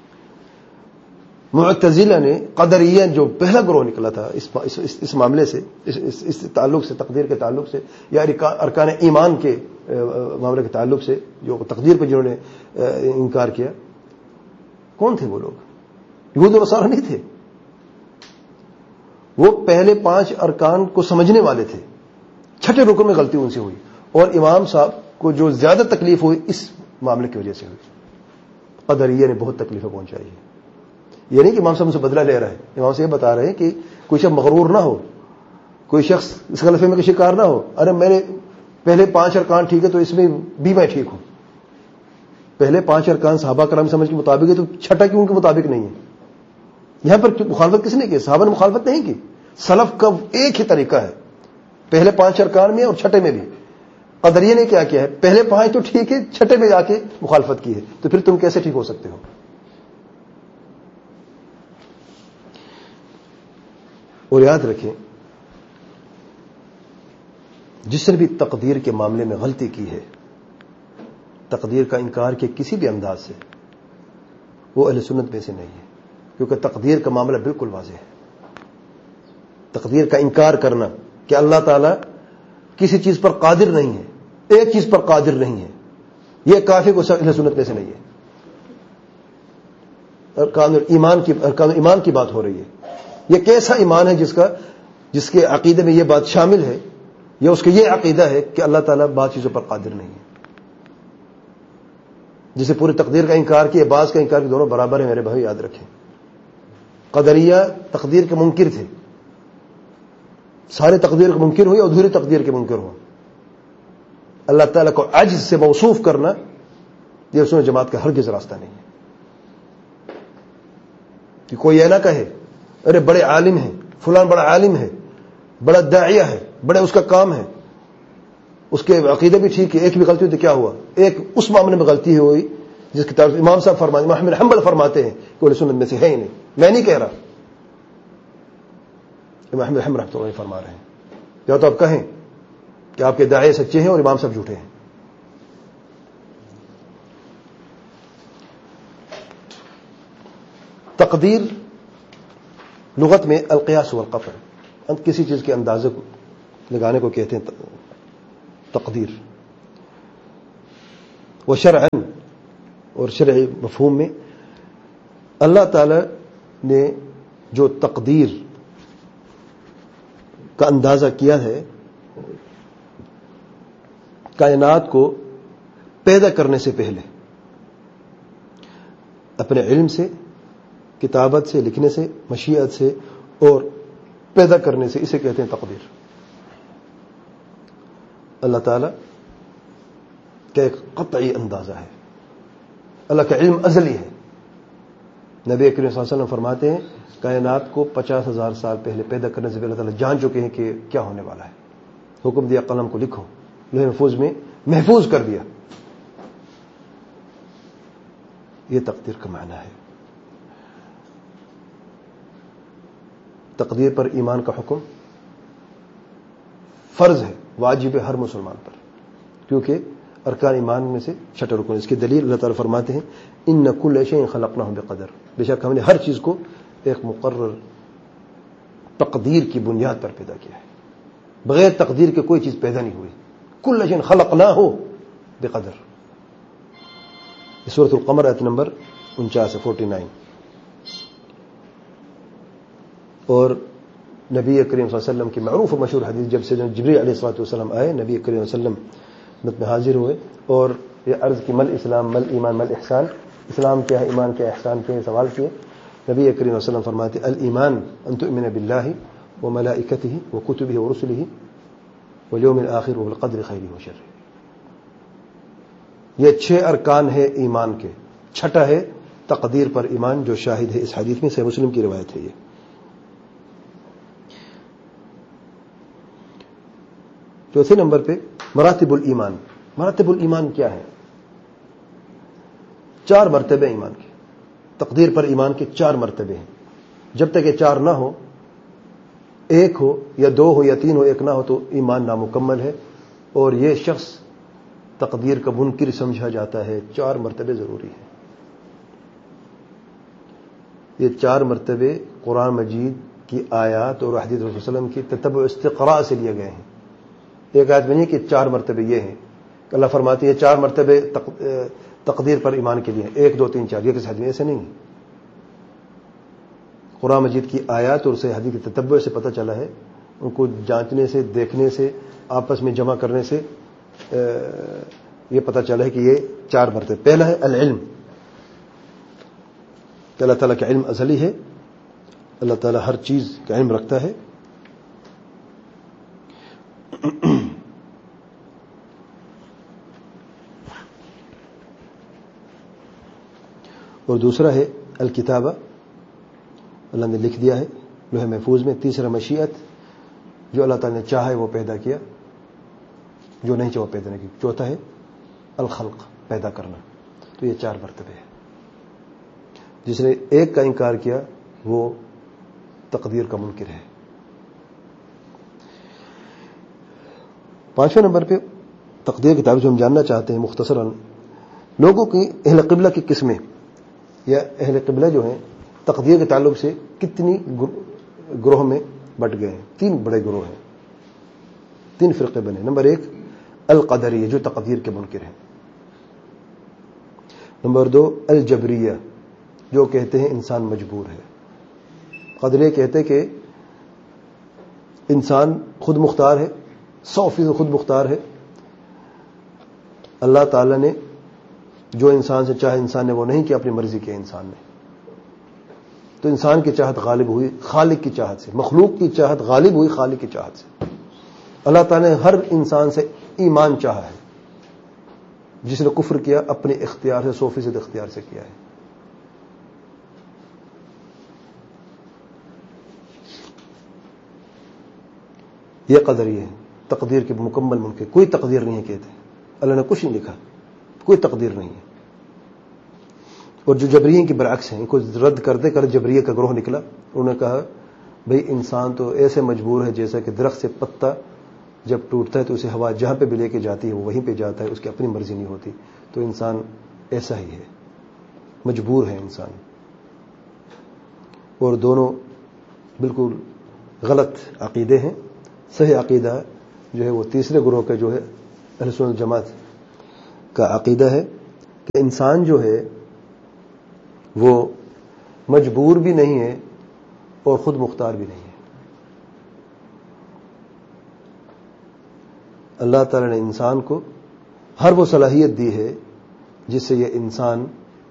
معتزلہ نے, قدریہ جو پہلا گروہ نکلا تھا اس, اس, اس, اس معاملے سے, اس, اس, اس تعلق سے, تقدیر کے تعلق سے, یا ارکان ایمان کے معاملے کے تعلق سے, جو تقدیر پہ جنہوں نے انکار کیا, کون تھے وہ لوگ؟ یہود و نصارہ نہیں تھے, وہ پہلے پانچ ارکان کو سمجھنے والے تھے. چھٹے رکن میں غلطی ان سے ہوئی, اور امام صاحب کو جو زیادہ تکلیف ہوئی اس معاملے کی وجہ سے ہوئی. قدریہ نے بہت تکلیفیں پہنچائی ہے. یہ نہیں کہ امام صاحب ان سے بدلہ لے رہا ہے, امام سے یہ بتا رہے ہیں کہ کوئی شخص مغرور نہ ہو, کوئی شخص اس غلط فہمی کا شکار نہ ہو. ارے میرے پہلے پانچ ارکان ٹھیک ہے تو اس میں بھی میں ٹھیک ہوں. پہلے پانچ ارکان صحابہ کرام سمجھ کے مطابق ہے تو چھٹا کیوں ان کے مطابق نہیں ہے؟ یہاں پر مخالفت کس نے کی؟ صحابہ نے مخالفت نہیں کی. سلف کا ایک ہی طریقہ ہے, پہلے پانچ ارکان میں اور چھٹے میں بھی. قدریہ نے کیا کیا ہے؟ پہلے پانچ تو ٹھیک ہے, چھٹے میں جا کے مخالفت کی ہے. تو پھر تم کیسے ٹھیک ہو سکتے ہو؟ اور یاد رکھیں, جس نے بھی تقدیر کے معاملے میں غلطی کی ہے, تقدیر کا انکار کے کسی بھی انداز سے, وہ اہل سنت میں سے نہیں ہے. کیونکہ تقدیر کا معاملہ بالکل واضح ہے. تقدیر کا انکار کرنا کہ اللہ تعالیٰ کسی چیز پر قادر نہیں ہے, ایک چیز پر قادر نہیں ہے, یہ کافر کو اہل سنت میں سے نہیں ہے. ارکان ایمان کی ارکان ایمان کی بات ہو رہی ہے. یہ کیسا ایمان ہے جس کا جس کے عقیدے میں یہ بات شامل ہے, یا اس کا یہ عقیدہ ہے کہ اللہ تعالیٰ بعض چیزوں پر قادر نہیں ہے. جسے پوری تقدیر کا انکار کیا, بعض کا انکار کیا, دونوں برابر ہیں میرے بھائی, یاد رکھیں. قدریہ تقدیر کے منکر تھے, سارے تقدیر کے منکر ہوئے, ادھوری تقدیر کے منکر ہو. اللہ تعالیٰ کو عجز سے موصوف کرنا یہ سنت جماعت کا ہرگز راستہ نہیں ہے. کہ کوئی یہ نہ کہے ارے بڑے عالم ہیں, فلان بڑا عالم ہے, بڑا داعیہ ہے, بڑے اس کا کام ہے, اس کے عقیدے بھی ٹھیک ہے, ایک بھی غلطی ہوئی تو کیا ہوا؟ ایک اس معاملے میں غلطی ہوئی جس کی طرف امام صاحب فرماتے, امام احمد حنبل فرماتے ہیں کہ وہ سنت میں سے ہے ہی نہیں. میں نہیں کہہ رہا, امام احمد حنبل رحمۃ اللہ فرما رہے ہیں. یا تو آپ کہیں کہ آپ کے داعیے سچے ہیں اور امام صاحب جھوٹے ہیں. تقدیر لغت میں القیاس والقطع, کسی چیز کے اندازے کو لگانے کو کہتے ہیں تقدیر. وہ شرعاً اور شرعی مفہوم میں اللہ تعالی نے جو تقدیر کا اندازہ کیا ہے کائنات کو پیدا کرنے سے پہلے، اپنے علم سے، کتابت سے، لکھنے سے، مشیت سے اور پیدا کرنے سے، اسے کہتے ہیں تقدیر۔ اللہ تعالی کا ایک قطعی اندازہ ہے، اللہ کا علم ازلی ہے۔ نبی کریم صلی اللہ علیہ وسلم فرماتے ہیں کائنات کو پچاس ہزار سال پہلے پیدا کرنے سے پہلے اللہ تعالیٰ جان چکے ہیں کہ کیا ہونے والا ہے، حکم دیا قلم کو لکھو، لوح محفوظ میں محفوظ کر دیا۔ یہ تقدیر کا معنی ہے۔ تقدیر پر ایمان کا حکم فرض ہے، واجب ہے ہر مسلمان پر، کیونکہ ارکان ایمان میں سے چھٹا رکن۔ اس کی دلیل اللہ تعالیٰ فرماتے ہیں ان کل شیء خلقناہ بقدر، بے شک ہم نے ہر چیز کو ایک مقرر تقدیر کی بنیاد پر پیدا کیا ہے، بغیر تقدیر کے کوئی چیز پیدا نہیں ہوئی۔ کل شیء خلقناہ بقدر، سورۃ القمر آیت نمبر انچاس فورٹی نائن۔ اور نبی کریم صلی اللہ علیہ وسلم کی معروف و مشہور حدیث، جب سے جبریل علیہ الصلوۃ والسلام آئے، نبی کریم صلی اللہ علیہ وسلم خدمت میں حاضر ہوئے اور یہ عرض کی مل اسلام مل ایمان مل احسان، اسلام کیا ہے، ایمان کیا ہے، احسان کیا ہے، سوال کیے۔ نبی کریم صلی اللہ علیہ وسلم فرماتے الایمان ان تؤمن باللہ وملائکتہ وکتبہ ورسلہ والیوم الآخر والقدر خیرہ وشرہ۔ یہ چھ ارکان ہے ایمان کے، چھٹا ہے تقدیر پر ایمان، جو شاہد ہے اس حدیث میں، صحیح مسلم کی روایت ہے یہ۔ چوتھے نمبر پہ مراتب الایمان۔ مراتب الایمان کیا ہے؟ چار مرتبے ایمان کے، تقدیر پر ایمان کے چار مرتبے ہیں۔ جب تک یہ چار نہ ہو، ایک ہو یا دو ہو یا تین ہو، ایک نہ ہو تو ایمان نامکمل ہے، اور یہ شخص تقدیر کا منکر سمجھا جاتا ہے۔ چار مرتبے ضروری ہیں۔ یہ چار مرتبے قرآن مجید کی آیات اور حدیث رسول صلی اللہ علیہ وسلم کی تتبع استقراء سے لیے گئے ہیں۔ ایک آیت میں نہیں کہ چار مرتبے یہ ہیں کہ اللہ فرماتی ہے چار مرتبے تقدیر پر ایمان کے لیے، ایک دو تین چار، یہ کس حدیث میں ایسے نہیں ہے۔ قرآن مجید کی آیات اور اسے حدیث کے تتبع سے پتہ چلا ہے، ان کو جانچنے سے، دیکھنے سے، آپس میں جمع کرنے سے یہ پتہ چلا ہے کہ یہ چار مرتبے۔ پہلا ہے العلم، کہ اللہ تعالیٰ کا علم ازلی ہے، اللہ تعالیٰ ہر چیز کا علم رکھتا ہے۔ اور دوسرا ہے الکتابہ، اللہ نے لکھ دیا ہے لوح محفوظ میں۔ تیسرا مشیت، جو اللہ تعالیٰ نے چاہا ہے وہ پیدا کیا، جو نہیں چاہا وہ پیدا نہیں کیا۔ چوتھا ہے الخلق، پیدا کرنا۔ تو یہ چار مرتبے ہیں۔ جس نے ایک کا انکار کیا وہ تقدیر کا منکر ہے۔ پانچویں نمبر پہ تقدیر کی تعریف جو ہم جاننا چاہتے ہیں مختصراً، لوگوں کی اہل قبلہ کی قسمیں یا اہل قبلہ جو ہیں تقدیر کے تعلق سے کتنی گروہ میں بٹ گئے ہیں۔ تین بڑے گروہ ہیں، تین فرقے بنے۔ نمبر ایک القدریہ، جو تقدیر کے منکر ہیں۔ نمبر دو الجبریہ، جو کہتے ہیں انسان مجبور ہے۔ قدریہ کہتے ہیں کہ انسان خود مختار ہے، سو فیصد خود مختار ہے، اللہ تعالیٰ نے جو انسان سے چاہے انسان نے وہ نہیں کیا، اپنی مرضی کیا انسان نے، تو انسان کی چاہت غالب ہوئی خالق کی چاہت سے، مخلوق کی چاہت غالب ہوئی خالق کی چاہت سے۔ اللہ تعالیٰ نے ہر انسان سے ایمان چاہا ہے، جس نے کفر کیا اپنے اختیار سے، سو فیصد اختیار سے کیا ہے۔ یہ قدری ہے، تقدیر کے مکمل منکر، کوئی تقدیر نہیں ہے کہتے، اللہ نے کچھ نہیں لکھا، کوئی تقدیر نہیں ہے۔ اور جو جبریین کے برعکس ہیں، ان کو رد کرتے کر جبریہ کا گروہ نکلا، انہوں نے کہا بھئی انسان تو ایسے مجبور ہے جیسا کہ درخت سے پتا جب ٹوٹتا ہے تو اسے ہوا جہاں پہ بھی لے کے جاتی ہے وہ وہیں پہ جاتا ہے، اس کی اپنی مرضی نہیں ہوتی، تو انسان ایسا ہی ہے، مجبور ہے انسان۔ اور دونوں بالکل غلط عقیدے ہیں۔ صحیح عقیدہ جو ہے وہ تیسرے گروہ کا جو ہے اہل سنت جماعت کا عقیدہ ہے کہ انسان جو ہے وہ مجبور بھی نہیں ہے اور خود مختار بھی نہیں ہے. اللہ تعالی نے انسان کو ہر وہ صلاحیت دی ہے جس سے یہ انسان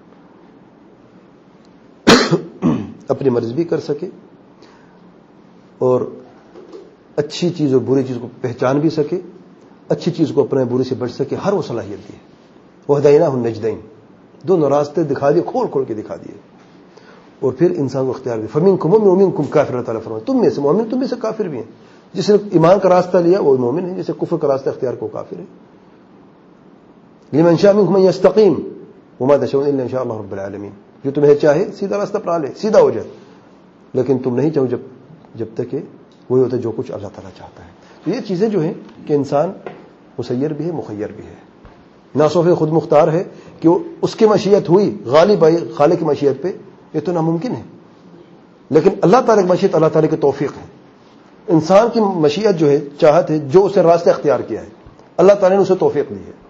اپنی مرضی بھی کر سکے اور اچھی چیز اور بری چیز کو پہچان بھی سکے, اچھی چیز کو اپنے بری سے بچ سکے. ہر وہ صلاحیت دی ہے. وہدیناہ النجدین, دونوں راستے دکھا دیے, کھول کھول کے دکھا دیے, اور پھر انسان کو اختیار دیا. فمنکم مومن ومنکم کافر, اللہ تعالیٰ فرماتا تم میں سے مومن تم میں سے کافر بھی ہیں. جس نے ایمان کا راستہ لیا وہ مومن ہے, جس نے کفر کا راستہ اختیار کو کافر ہے. لمن شاء منکم ان یستقیم وما تشاؤون الا ان شاء اللہ رب العالمین, جو تمہیں چاہے سیدھا راستہ اپنا لے, سیدھا ہو جائے, لیکن تم نہیں چاہو جب جب تک کہ وہی ہوتا ہے جو کچھ اللہ تعالیٰ چاہتا ہے. تو یہ چیزیں جو ہیں کہ انسان مسیر بھی ہے مخیر بھی ہے. ناصوف خود مختار ہے کہ اس کی مشیت ہوئی غالب آئی خالق کی مشیت پہ, یہ تو ناممکن ہے. لیکن اللہ تعالیٰ کی مشیت اللہ تعالیٰ کی توفیق ہے. انسان کی مشیت جو ہے, چاہت ہے, جو اسے راستہ اختیار کیا ہے, اللہ تعالیٰ نے اسے توفیق دی ہے.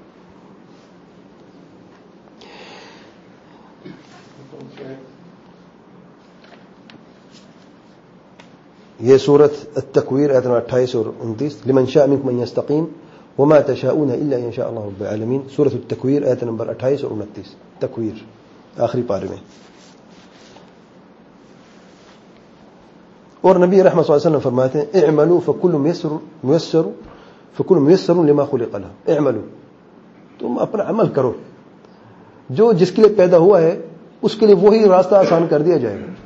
یہ سورت التکویر آیت نمبر اٹھائیس اور انتیس. لمن شاء منکم ان یستقیم وما تشاؤون الا ان شاء اللہ رب العالمین. سورت التکویر آیت نمبر اٹھائیس اور انتیس. تکویر آخری پارے میں. اور نبی رحمۃ صلی اللہ علیہ وسلم فرماتے ہیں اعملوا فکل میسر میسر فکل میسر لما خلق له. اعملوا, تم اپنا عمل کرو, جو جس کے لیے پیدا ہوا ہے اس کے لیے وہی راستہ آسان کر دیا جائے گا.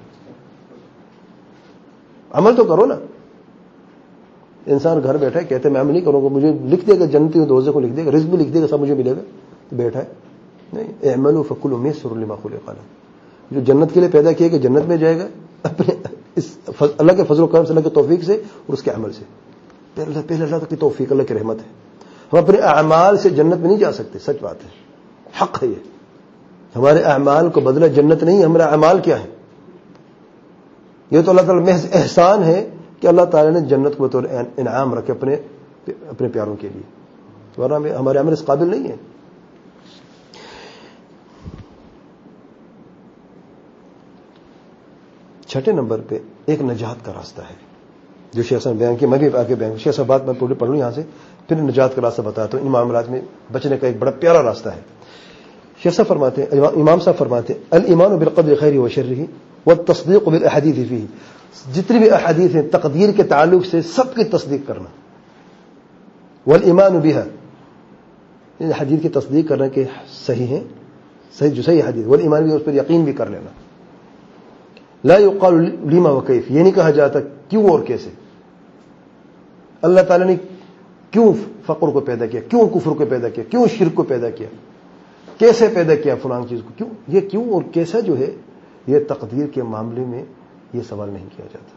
عمل تو کرو نا. انسان گھر بیٹھا ہے, کہتے ہیں میں عمل نہیں کروں گا, مجھے لکھ دے گا جنتی و دوزخ کو لکھ دے گا, رزق بھی لکھ دے گا, سب مجھے ملے گا, تو بیٹھا ہے. نہیں, اعملوا فکل میسر لما خلق له, جو جنت کے لیے پیدا کیا کہ جنت میں جائے گا اپنے اس اللہ کے فضل و کرم سے, اللہ کے توفیق سے اور اس کے عمل سے. پہلے پہلے اللہ کی توفیق, اللہ کی رحمت ہے. ہم اپنے اعمال سے جنت میں نہیں جا سکتے, سچ بات ہے, حق ہے یہ. ہمارے اعمال کو بدلہ جنت نہیں, ہمارا اعمال کیا ہے؟ یہ تو اللہ تعالیٰ محض احسان ہے کہ اللہ تعالیٰ نے جنت کو بطور انعام رکھے اپنے اپنے پیاروں کے لیے, ورنہ ہمارے عمل اس قابل نہیں ہے. چھٹے نمبر پہ ایک نجات کا راستہ ہے جو شیخ صاحب بیان کیا. میں بھی آگے بیان شیخ صاحب بات میں پوری پڑھ لوں یہاں سے, پھر نجات کا راستہ بتاتا ہوں. ان معاملات میں بچنے کا ایک بڑا پیارا راستہ ہے. شیخ صاحب فرماتے ہیں, امام صاحب فرماتے ہیں الایمان بالقدر خیرہ و شرہ والتصدیق بالاحادیث فیہ. جتنی بھی احادیث ہیں تقدیر کے تعلق سے سب کی تصدیق کرنا. والایمان بها, ان حدیث کی تصدیق کرنا کہ صحیح ہیں, صحیح جو صحیح حدیث, والایمان بها اس پر یقین بھی کر لینا. لا يقال لما وكيف, یہ نہیں کہا جاتا کیوں اور کیسے. اللہ تعالیٰ نے کیوں فقر کو پیدا کیا, کیوں کفر کو پیدا کیا, کیوں شرک کو پیدا کیا, کیسے پیدا کیا فلان چیز کو, کیوں, یہ کیوں اور کیسا جو ہے یہ تقدیر کے معاملے میں یہ سوال نہیں کیا جاتا.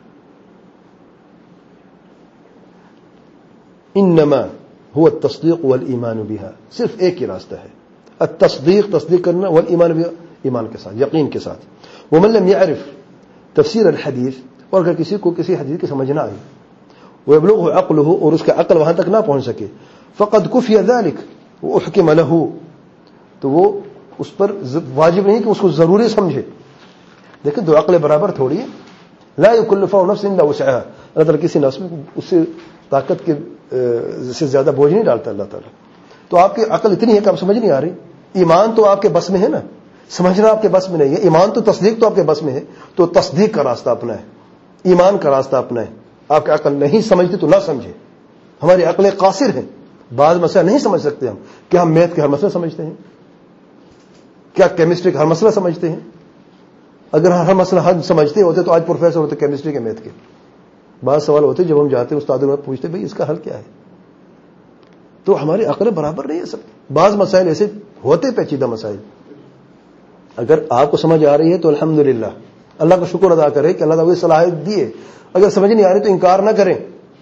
انما هو التصدیق والایمان بها, صرف ایک ہی راستہ ہے, التصدیق تصدیق کرنا, والایمان بها ایمان کے ساتھ, یقین کے ساتھ. ومن لم يعرف تفسیر الحدیث, اور اگر کسی کو کسی حدیث کی سمجھ نہ آئی, ويبلغه عقله, اور اس کا عقل وہاں تک نہ پہنچ سکے, فقد كفي ذلك واحكم له, تو وہ اس پر واجب نہیں کہ اس کو ضروری سمجھے. لیکن دو عقل برابر تھوڑی ہے. لا يكلف نفس الا وسعها, اللہ تعالیٰ کسی نفس میں اس سے طاقت کے سے زیادہ بوجھ نہیں ڈالتا اللہ تعالیٰ. تو آپ کی عقل اتنی ہے کہ آپ سمجھ نہیں آ رہی. ایمان تو آپ کے بس میں ہے نا, سمجھنا آپ کے بس میں نہیں ہے. ایمان تو تصدیق تو آپ کے بس میں ہے, تو تصدیق کا راستہ اپنا ہے, ایمان کا راستہ اپنا ہے. آپ کی عقل نہیں سمجھتی تو نہ سمجھے. ہماری عقلیں قاصر ہیں, بعض مسئلہ نہیں سمجھ سکتے ہم. کیا ہم میتھ کے ہر مسئلہ سمجھتے ہیں؟ کیا کیمسٹری کا ہر مسئلہ سمجھتے ہیں؟ اگر ہر مسئلہ ہم سمجھتے ہوتے تو آج پروفیسر ہوتے کیمسٹری کے میتھ کے. بعض سوال ہوتے جب ہم جاتے استادوں میں پوچھتے بھئی اس کا حل کیا ہے, تو ہماری عقلیں برابر نہیں ہے سب. بعض مسائل ایسے ہوتے پیچیدہ مسائل, اگر آپ کو سمجھ آ رہی ہے تو الحمدللہ, اللہ کا شکر ادا کریں کہ اللہ تعالیٰ کو صلاحیت دی ہے. اگر سمجھ نہیں آ رہی تو انکار نہ کریں,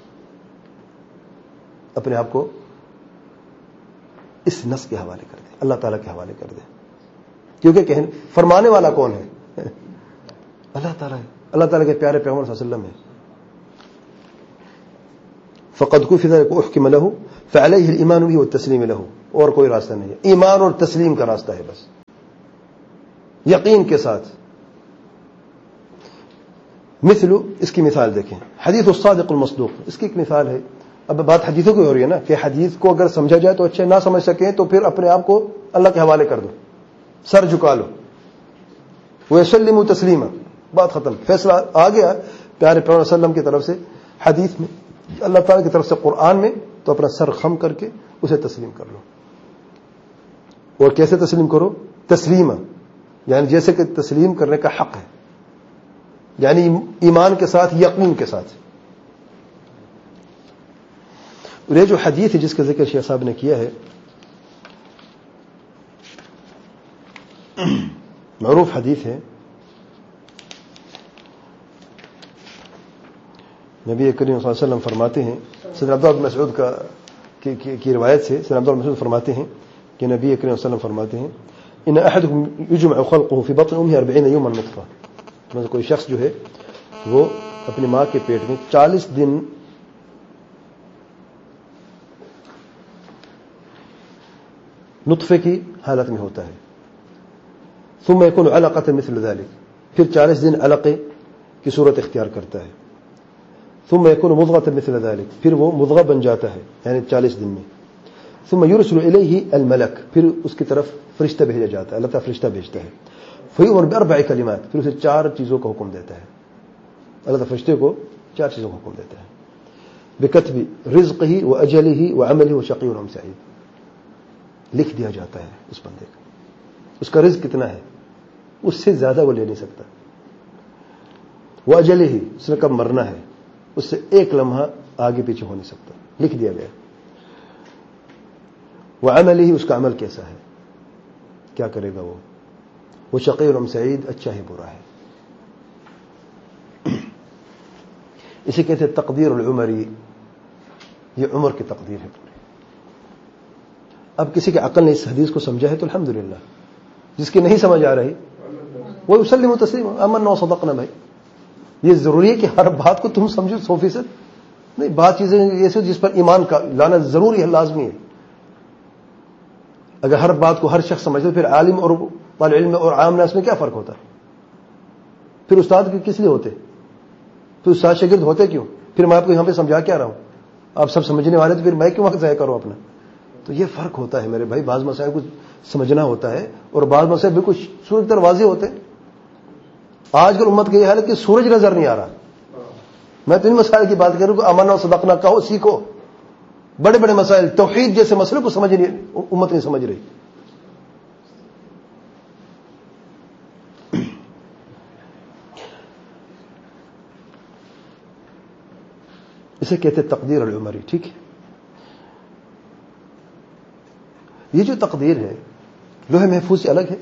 اپنے آپ کو اس نص کے حوالے کر دیں, اللہ تعالیٰ کے حوالے کر دیں. کیونکہ کہنے فرمانے والا کون ہے؟ اللہ تعالیٰ ہے, اللہ تعالیٰ کے پیارے پیغمبر صلی اللہ علیہ وسلم ہے. فقد كفي ذلك واحكم له فعلیہ الایمان بھی والتسلیم لہ، اور کوئی راستہ نہیں ہے، ایمان اور تسلیم کا راستہ ہے بس، یقین کے ساتھ. مثل، اس کی مثال دیکھیں، حدیث الصادق المصدوق، اس کی ایک مثال ہے. اب بات حدیثوں کی ہو رہی ہے نا، کہ حدیث کو اگر سمجھا جائے تو اچھا، نہ سمجھ سکیں تو پھر اپنے آپ کو اللہ کے حوالے کر دو، سر جھکا لو. وَيَسَلِّمُ تسلیما، بات ختم، فیصلہ آ گیا پیارے پیغمبر صلی اللہ علیہ وسلم کی طرف سے حدیث میں، اللہ تعالیٰ کی طرف سے قرآن میں، تو اپنا سر خم کر کے اسے تسلیم کر لو. اور کیسے تسلیم کرو؟ تسلیما، یعنی جیسے کہ تسلیم کرنے کا حق ہے، یعنی ایمان کے ساتھ، یقین کے ساتھ. اور یہ جو حدیث ہے جس کا ذکر شیخ صاحب نے کیا ہے، معروف حدیث ہے. نبی کریم صلی اللہ علیہ وسلم فرماتے ہیں، سیدنا عبداللہ بن مسعود کا کی, کی, کی روایت سے سیدنا عبداللہ بن مسعود فرماتے ہیں کہ نبی کریم صلی اللہ علیہ وسلم فرماتے ہیں، ان احدکم یجمع خلقه فی بطن امه اربعین یوما نطفہ، مثلا کوئی شخص جو ہے وہ اپنی ماں کے پیٹ میں چالیس دن نطفے کی حالت میں ہوتا ہے. ثم يكون علقة مثل ذلك، پھر چالیس دن علقے کی صورت اختیار کرتا ہے. ثم يكون مضغة مثل ذلك، پھر وہ مضغہ بن جاتا ہے یعنی چالیس دن میں. ثم يرسل إليه الملك، پھر اس کی طرف فرشتہ بھیجا جاتا ہے، اللہ تعالیٰ فرشتہ بھیجتا ہے. فيؤمر بأربع كلمات، پھر اسے چار چیزوں کا حکم دیتا ہے، اللہ تعالیٰ فرشتے کو چار چیزوں کا حکم دیتا ہے. بكتب رزقه وأجله وعمله وشقي أم سعيد، لکھ دیا جاتا ہے اس بندے کا، اس کا رزق کتنا ہے، اس سے زیادہ وہ لے نہیں سکتا. وہ اجلے ہی، اس نے کب مرنا ہے، اس سے ایک لمحہ آگے پیچھے ہو نہیں سکتا، لکھ دیا گیا. وہ عمل ہی، اس کا عمل کیسا ہے، کیا کرے گا وہ. وہ شقی ام سعید، اچھا ہے برا ہے. اسے کہتے ہیں تقدیر العمری، یہ عمر کی تقدیر ہے پوری. اب کسی کے عقل نے اس حدیث کو سمجھا ہے تو الحمدللہ، جس کی نہیں سمجھ آ رہی وہ یسلم تسلیم آمنا وصدقنا. بھائی یہ ضروری ہے کہ ہر بات کو تم سمجھو سو فیصد نہیں، بات چیزیں ایسے جس پر ایمان کا لانا ضروری ہے، لازمی ہے. اگر ہر بات کو ہر شخص سمجھے پھر عالم اور طالب علم اور عام ناس میں کیا فرق ہوتا؟ پھر استاد کس لیے ہوتے؟ پھر استاد شاگرد ہوتے کیوں؟ پھر میں آپ کو یہاں پہ سمجھا کیا رہا ہوں؟ آپ سب سمجھنے والے تو پھر میں کیوں وقت ضائع کروں اپنا؟ تو یہ فرق ہوتا ہے میرے بھائی، بعض مسائل کو سمجھنا ہوتا ہے اور بعض مسائل بالکل سورج در واضح ہوتے ہیں. آج کل امت کی یہ حالت کہ سورج نظر نہیں آ رہا. میں تو ان مسائل کی بات کروں کہ امنا و صدقنا کہو، سیکھو. بڑے بڑے مسائل، توحید جیسے مسئلے کو سمجھ نہیں، امت نہیں سمجھ رہی. اسے کہتے تقدیر العمری. ٹھیک ہے، یہ جو تقدیر ہے لوح محفوظ سے الگ ہے.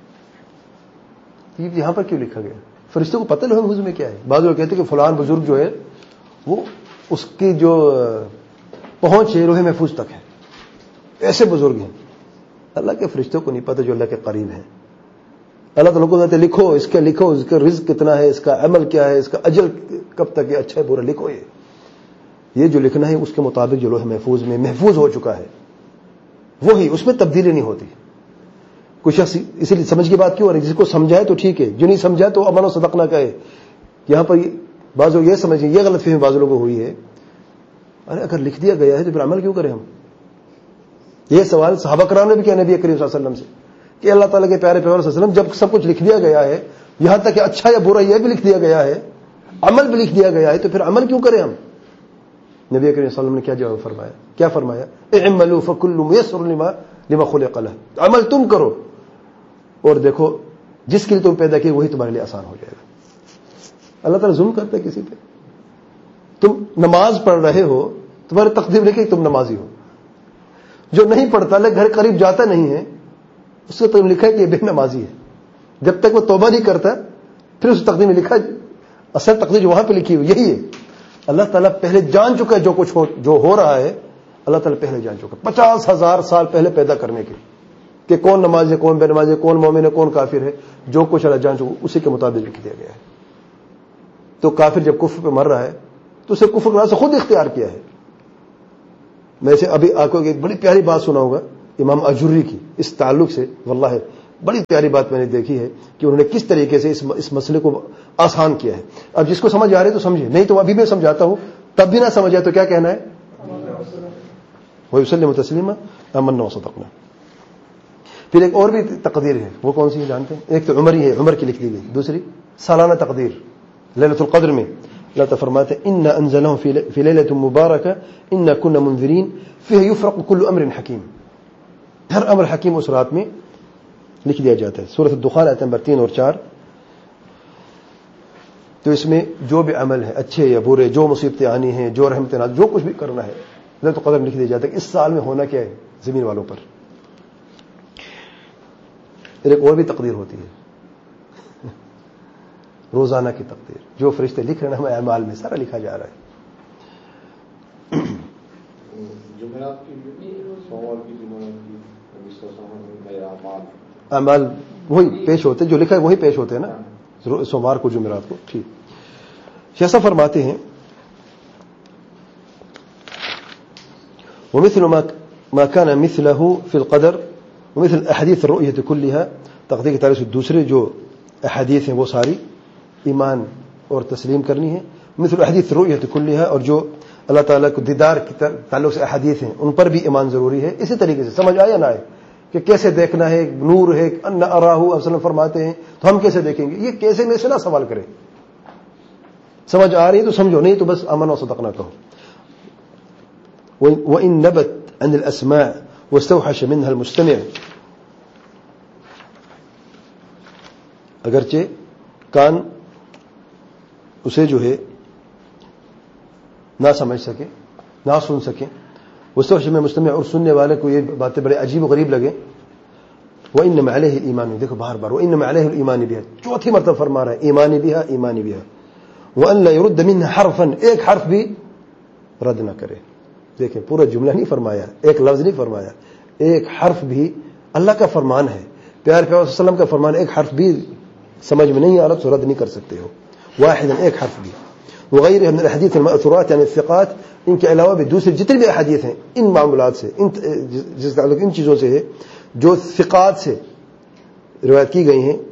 یہ یہاں پر کیوں لکھا گیا؟ فرشتوں کو پتہ لوح محفوظ میں کیا ہے. بعض لوگ کہتے ہیں کہ فلان بزرگ جو ہے وہ اس کی جو پہنچ ہے لوح محفوظ تک ہے، ایسے بزرگ ہیں. اللہ کے فرشتوں کو نہیں پتہ جو اللہ کے قریب ہیں. اللہ تعالیٰ کو کہتے لکھو، اس کا لکھو، اس کا رزق کتنا ہے، اس کا عمل کیا ہے، اس کا اجل کب تک ہے، اچھا ہے برا لکھو. یہ یہ جو لکھنا ہے اس کے مطابق جو لوح محفوظ میں محفوظ ہو چکا ہے وہی، اس میں تبدیلی نہیں ہوتی. کوئی شخص اسی لیے سمجھ کی بات کیوں ہو رہی ہے؟ جس کو سمجھائے تو ٹھیک ہے، جو نہیں سمجھا تو امن و صدقنا کہے. یہاں پر بعض لوگ یہ سمجھیں، یہ غلط فہمی بعض لوگوں کو ہوئی ہے، ارے اگر لکھ دیا گیا ہے تو پھر عمل کیوں کریں ہم؟ یہ سوال صحابہ کرام نے بھی کیا نبی کریم صلی اللہ علیہ وسلم سے کہ اللہ تعالیٰ کے پیارے پیغمبر صلی اللہ علیہ وسلم، جب سب کچھ لکھ دیا گیا ہے، یہاں تک کہ اچھا یا برا یہ بھی لکھ دیا گیا ہے، عمل بھی لکھ دیا گیا ہے، تو پھر عمل کیوں کریں ہم؟ نبی کریم صلی اللہ علیہ وسلم نے کیا جواب فرمایا؟ کیا فرمایا؟ اعملوا فکل میسر لما لما خلق له. عمل تم کرو اور دیکھو جس کے لیے تم پیدا کیے وہی تمہارے لیے آسان ہو جائے گا. اللہ تعالیٰ ظلم کرتا ہے کسی پہ؟ تم نماز پڑھ رہے ہو، تمہاری تقدیر لکھی کہ تم نمازی ہو. جو نہیں پڑھتا لیکن گھر قریب جاتا نہیں ہے، اس کو تم لکھا ہے کہ یہ بے نمازی ہے. جب تک وہ توبہ نہیں کرتا پھر اس تقدیر میں لکھا، اصل تقدیر جو وہاں پہ لکھی ہوئی یہی ہے. اللہ تعالیٰ پہلے جان چکا ہے جو کچھ ہو جو ہو رہا ہے. اللہ تعالیٰ پہلے جان چکا، پچاس ہزار سال پہلے پیدا کرنے کے، کہ کون نماز ہے، کون بے نماز ہے، کون مومن ہے، کون کافر ہے. جو کچھ اللہ جان چکا اسی کے مطابق لکھ دیا گیا ہے. تو کافر جب کفر پہ مر رہا ہے تو اسے کفر کا راستہ خود اختیار کیا ہے. میں اسے ابھی آپ کو ایک بڑی پیاری بات سناؤں گا امام اجوری کی اس تعلق سے. واللہ بڑی پیاری بات میں نے دیکھی ہے کہ انہوں نے کس طریقے سے اس مسئلے کو آسان کیا ہے. اب جس کو سمجھ آ رہے تو سمجھے, نہیں تو ابھی میں سمجھاتا ہوں, تب بھی نہ سمجھا تو کیا کہنا ہے, وَيُسَلِّمُ تَسْلِيمًا آمَنَّا وَصَدَقْنَا. پھر ایک اور بھی تقدیر ہے, وہ کون سی ہے جانتے ہیں؟ ایک تو عمری ہے, عمر کی لکھ دی گئی. دوسری سالانہ تقدیر لیلۃ القدر میں اللہ تعالیٰ فرماتے ہیں اِنَّا أَنزَلْنَاهُ فِي لَيْلَةٍ مُبَارَكَةٍ إِنَّا كُنَّا مُنذِرِينَ فِيهَا يُفْرَقُ كُلُّ أَمْرٍ حَكِيمٍ. ہر امر حکیم اس رات میں لکھ دیا جاتا ہے. سورۃ الدخان آیت نمبر تین اور چار. تو اس میں جو بھی عمل ہے, اچھے یا برے, جو مصیبتیں آنی ہیں, جو رحمتیں, جو کچھ بھی کرنا ہے, لیلۃ القدر میں لکھ دیا جاتا ہے کہ اس سال میں ہونا کیا ہے زمین والوں پر. پھر ایک اور بھی تقدیر ہوتی ہے, روزانہ کی تقدیر. جو فرشتے لکھ رہے ہیں ہمیں اعمال میں سارا لکھا جا رہا ہے. اعمال وہی پیش ہوتے, جو لکھا ہے وہی پیش ہوتے ہیں نا, سوموار کو جمعرات کو. ٹھیک, شیخ فرماتے ہیں ومثل ما كان مثله في القدر ومثل احاديث الرؤيه كلها. تقدیر کے تعلق سے دوسرے جو احادیث ہیں وہ ساری ایمان اور تسلیم کرنی ہے. مثل احادیث الرؤيه كلها, اور جو اللہ تعالیٰ کو دیدار کے تعلق سے احادیث ہیں ان پر بھی ایمان ضروری ہے. اسی طریقے سے سمجھ آیا نہ آئے کہ کیسے دیکھنا ہے, نور ہے, ان اراہ وسلم فرماتے ہیں تو ہم کیسے دیکھیں گے, یہ کیسے میں سے نہ سوال کریں. سمجھ آ رہی ہے تو سمجھو, نہیں تو بس آمنا وصدقنا کہو. وَإِن نَبَتْ عَنِ الْأَسْمَاءِ وَاسْتَوْحَشَ مِنْهَا الْمُسْتَمِعُ. اگرچہ کان اسے جو ہے نہ سمجھ سکے, نہ سن سکے, وَاسْتَوْحَشَ مِنْهَا الْمُسْتَمِعُ, اور سننے والے کو یہ باتیں بڑے عجیب و غریب لگے. وَإِنَّمَا عَلَيْهِ الْإِيمَانُ, دیکھو بار بار وَإِنَّمَا عَلَيْهِ الْإِيمَانِ بِهَا, چوتھی مرتبہ فرما رہا ہے ایمانی بِهَا, ایمانی بِهَا. وَأَن لَّا يُرُدَّ مِنْهَا حَرْفًا, ایک حرف بھی رد نہ کرے. دیکھیں پورا جملہ نہیں فرمایا, ایک لفظ نہیں فرمایا, ایک حرف بھی. اللہ کا فرمان ہے, پیار پیار صلی اللہ علیہ وسلم کا فرمان, ایک حرف بھی سمجھ میں نہیں آ رہا تو رد نہیں کر سکتے ہو. واحدا, ایک حرف بھی. وغیرہ من الحدیث المأثورات یعنی الثقات, ان کے علاوہ بھی دوسرے جتنے بھی احادیث ہیں ان معاملات سے, ان جس تعلق ان چیزوں سے ہے جو ثقات سے روایت کی گئی ہیں,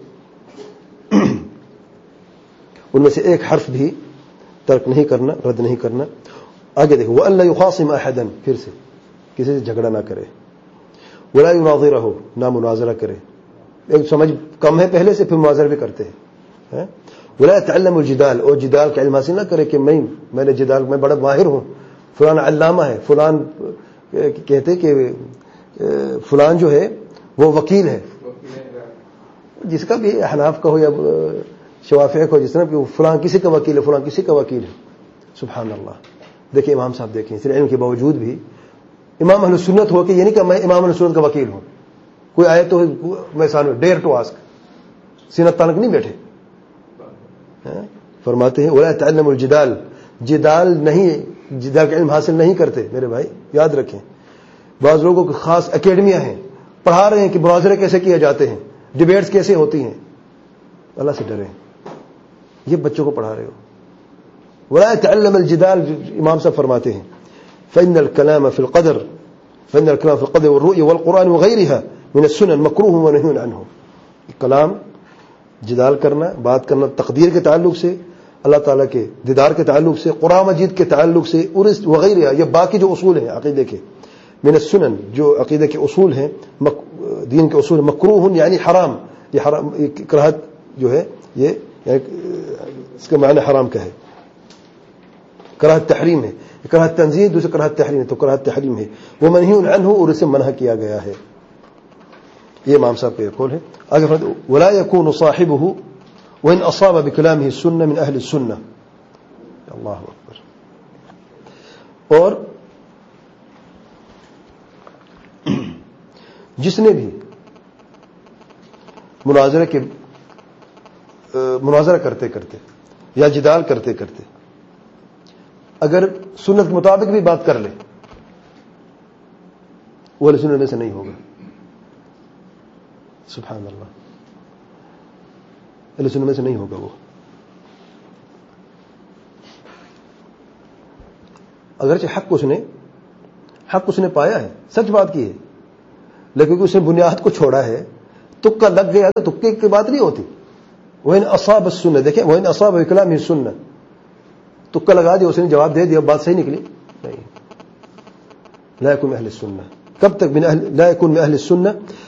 ان میں سے ایک حرف بھی ترک نہیں کرنا, رد نہیں کرنا. آگے دیکھو وَأَن لَّا يُخَاصِمَ أَحَدًا, پھر سے کسی سے جھگڑا نہ کرے. وَلَا يُنَاظِرَهُ, نہ مناظرہ کرے. ایک سمجھ کم ہے پہلے سے, پھر مناظرہ بھی کرتے ہیں. وَلَا يَتَعَلَّمُ الْجِدَالَ, اور جدال کا علم حاصل نہ کرے کہ میں میں نے جدال میں بڑا ماہر ہوں, فلان علامہ ہے, فلان کہتے کہ فلان جو ہے وہ وکیل ہے, جس کا بھی احناف کا ہو یا شوافیہ کا ہو, جس طرح کہ فلان کسی کا وکیل ہے, فلان کسی کا وکیل ہے. سبحان اللہ. دیکھیں امام صاحب, دیکھیں اس علم کے باوجود بھی امام اہل سنت ہو کہ یہ نہیں کہ میں امام اہل سنت کا وکیل ہوں. کوئی آئے تو میں سامنے ڈیئر ٹو آسک, سینت تانک نہیں بیٹھے. فرماتے ہیں ولا يتعلم الجدال, جدال نہیں, جدال کا علم حاصل نہیں کرتے. میرے بھائی یاد رکھیں, بعض لوگوں کی خاص اکیڈمیاں ہیں, پڑھا رہے ہیں کہ مناظرے کیسے کیے جاتے ہیں, ڈیبیٹس کیسے ہوتی ہیں. اللہ سے ڈریں, یہ بچوں کو پڑھا رہے ہو. ولا يتعلم الجدال, امام صاحب فرماتے ہیں فإن الكلام في القدر فإن الكلام في القدر والرؤيا والقرآن وغيرها من السنن مكروه ونهي عنه. کلام, جدال کرنا, بات کرنا تقدیر کے تعلق سے, اللہ تعالیٰ کے دیدار کے تعلق سے, قرآن مجید کے تعلق سے, اور وغیرہ یہ باقی جو اصول ہیں عقیدے کے, من السنن, جو عقیدے کے اصول ہیں, دین کے اصول, مکروہ یعنی حرام. یہ حرام, یہ کراہت جو ہے یہ اس کا معنی حرام کا ہے. کراہت تحریم ہے, کراہت تنزیہ, دوسرے کراہت تحریم ہے, تو کراہت تحریم ہے. وہ منہی عنہ, اور اسے منع کیا گیا ہے. یہ امام صاحب کا قول ہے. آگے فرماتے ہیں ولا يكون صاحبه وان اصاب بكلامه السنه من اهل السنه. اللہ اکبر. اور جس نے بھی مناظرہ کے مناظرہ کرتے کرتے یا جدال کرتے کرتے اگر سنت کے مطابق بھی بات کر لے, وہ اہل سنت میں سے نہیں ہوگا. سبحان اللہ, اہل سنت میں سے نہیں ہوگا وہ. اگرچہ حق اس نے حق اس نے پایا ہے، سچ بات کی ہے، لیکن اس نے بنیاد کو چھوڑا ہے، تکا لگ گیا تو تکے کی بات نہیں ہوتی. وَإِنْ أَصَابَ السُّنَّةَ دیکھیں وَإِنْ أَصَابَ بِكَلَامِهِ السُّنَّةَ، تکا لگا دیا، اس نے جواب دے دیا، بات صحیح نکلی نہیں. لا يكون من اہل السنہ. کب تک من اہل لا يكون من اہل السنہ؟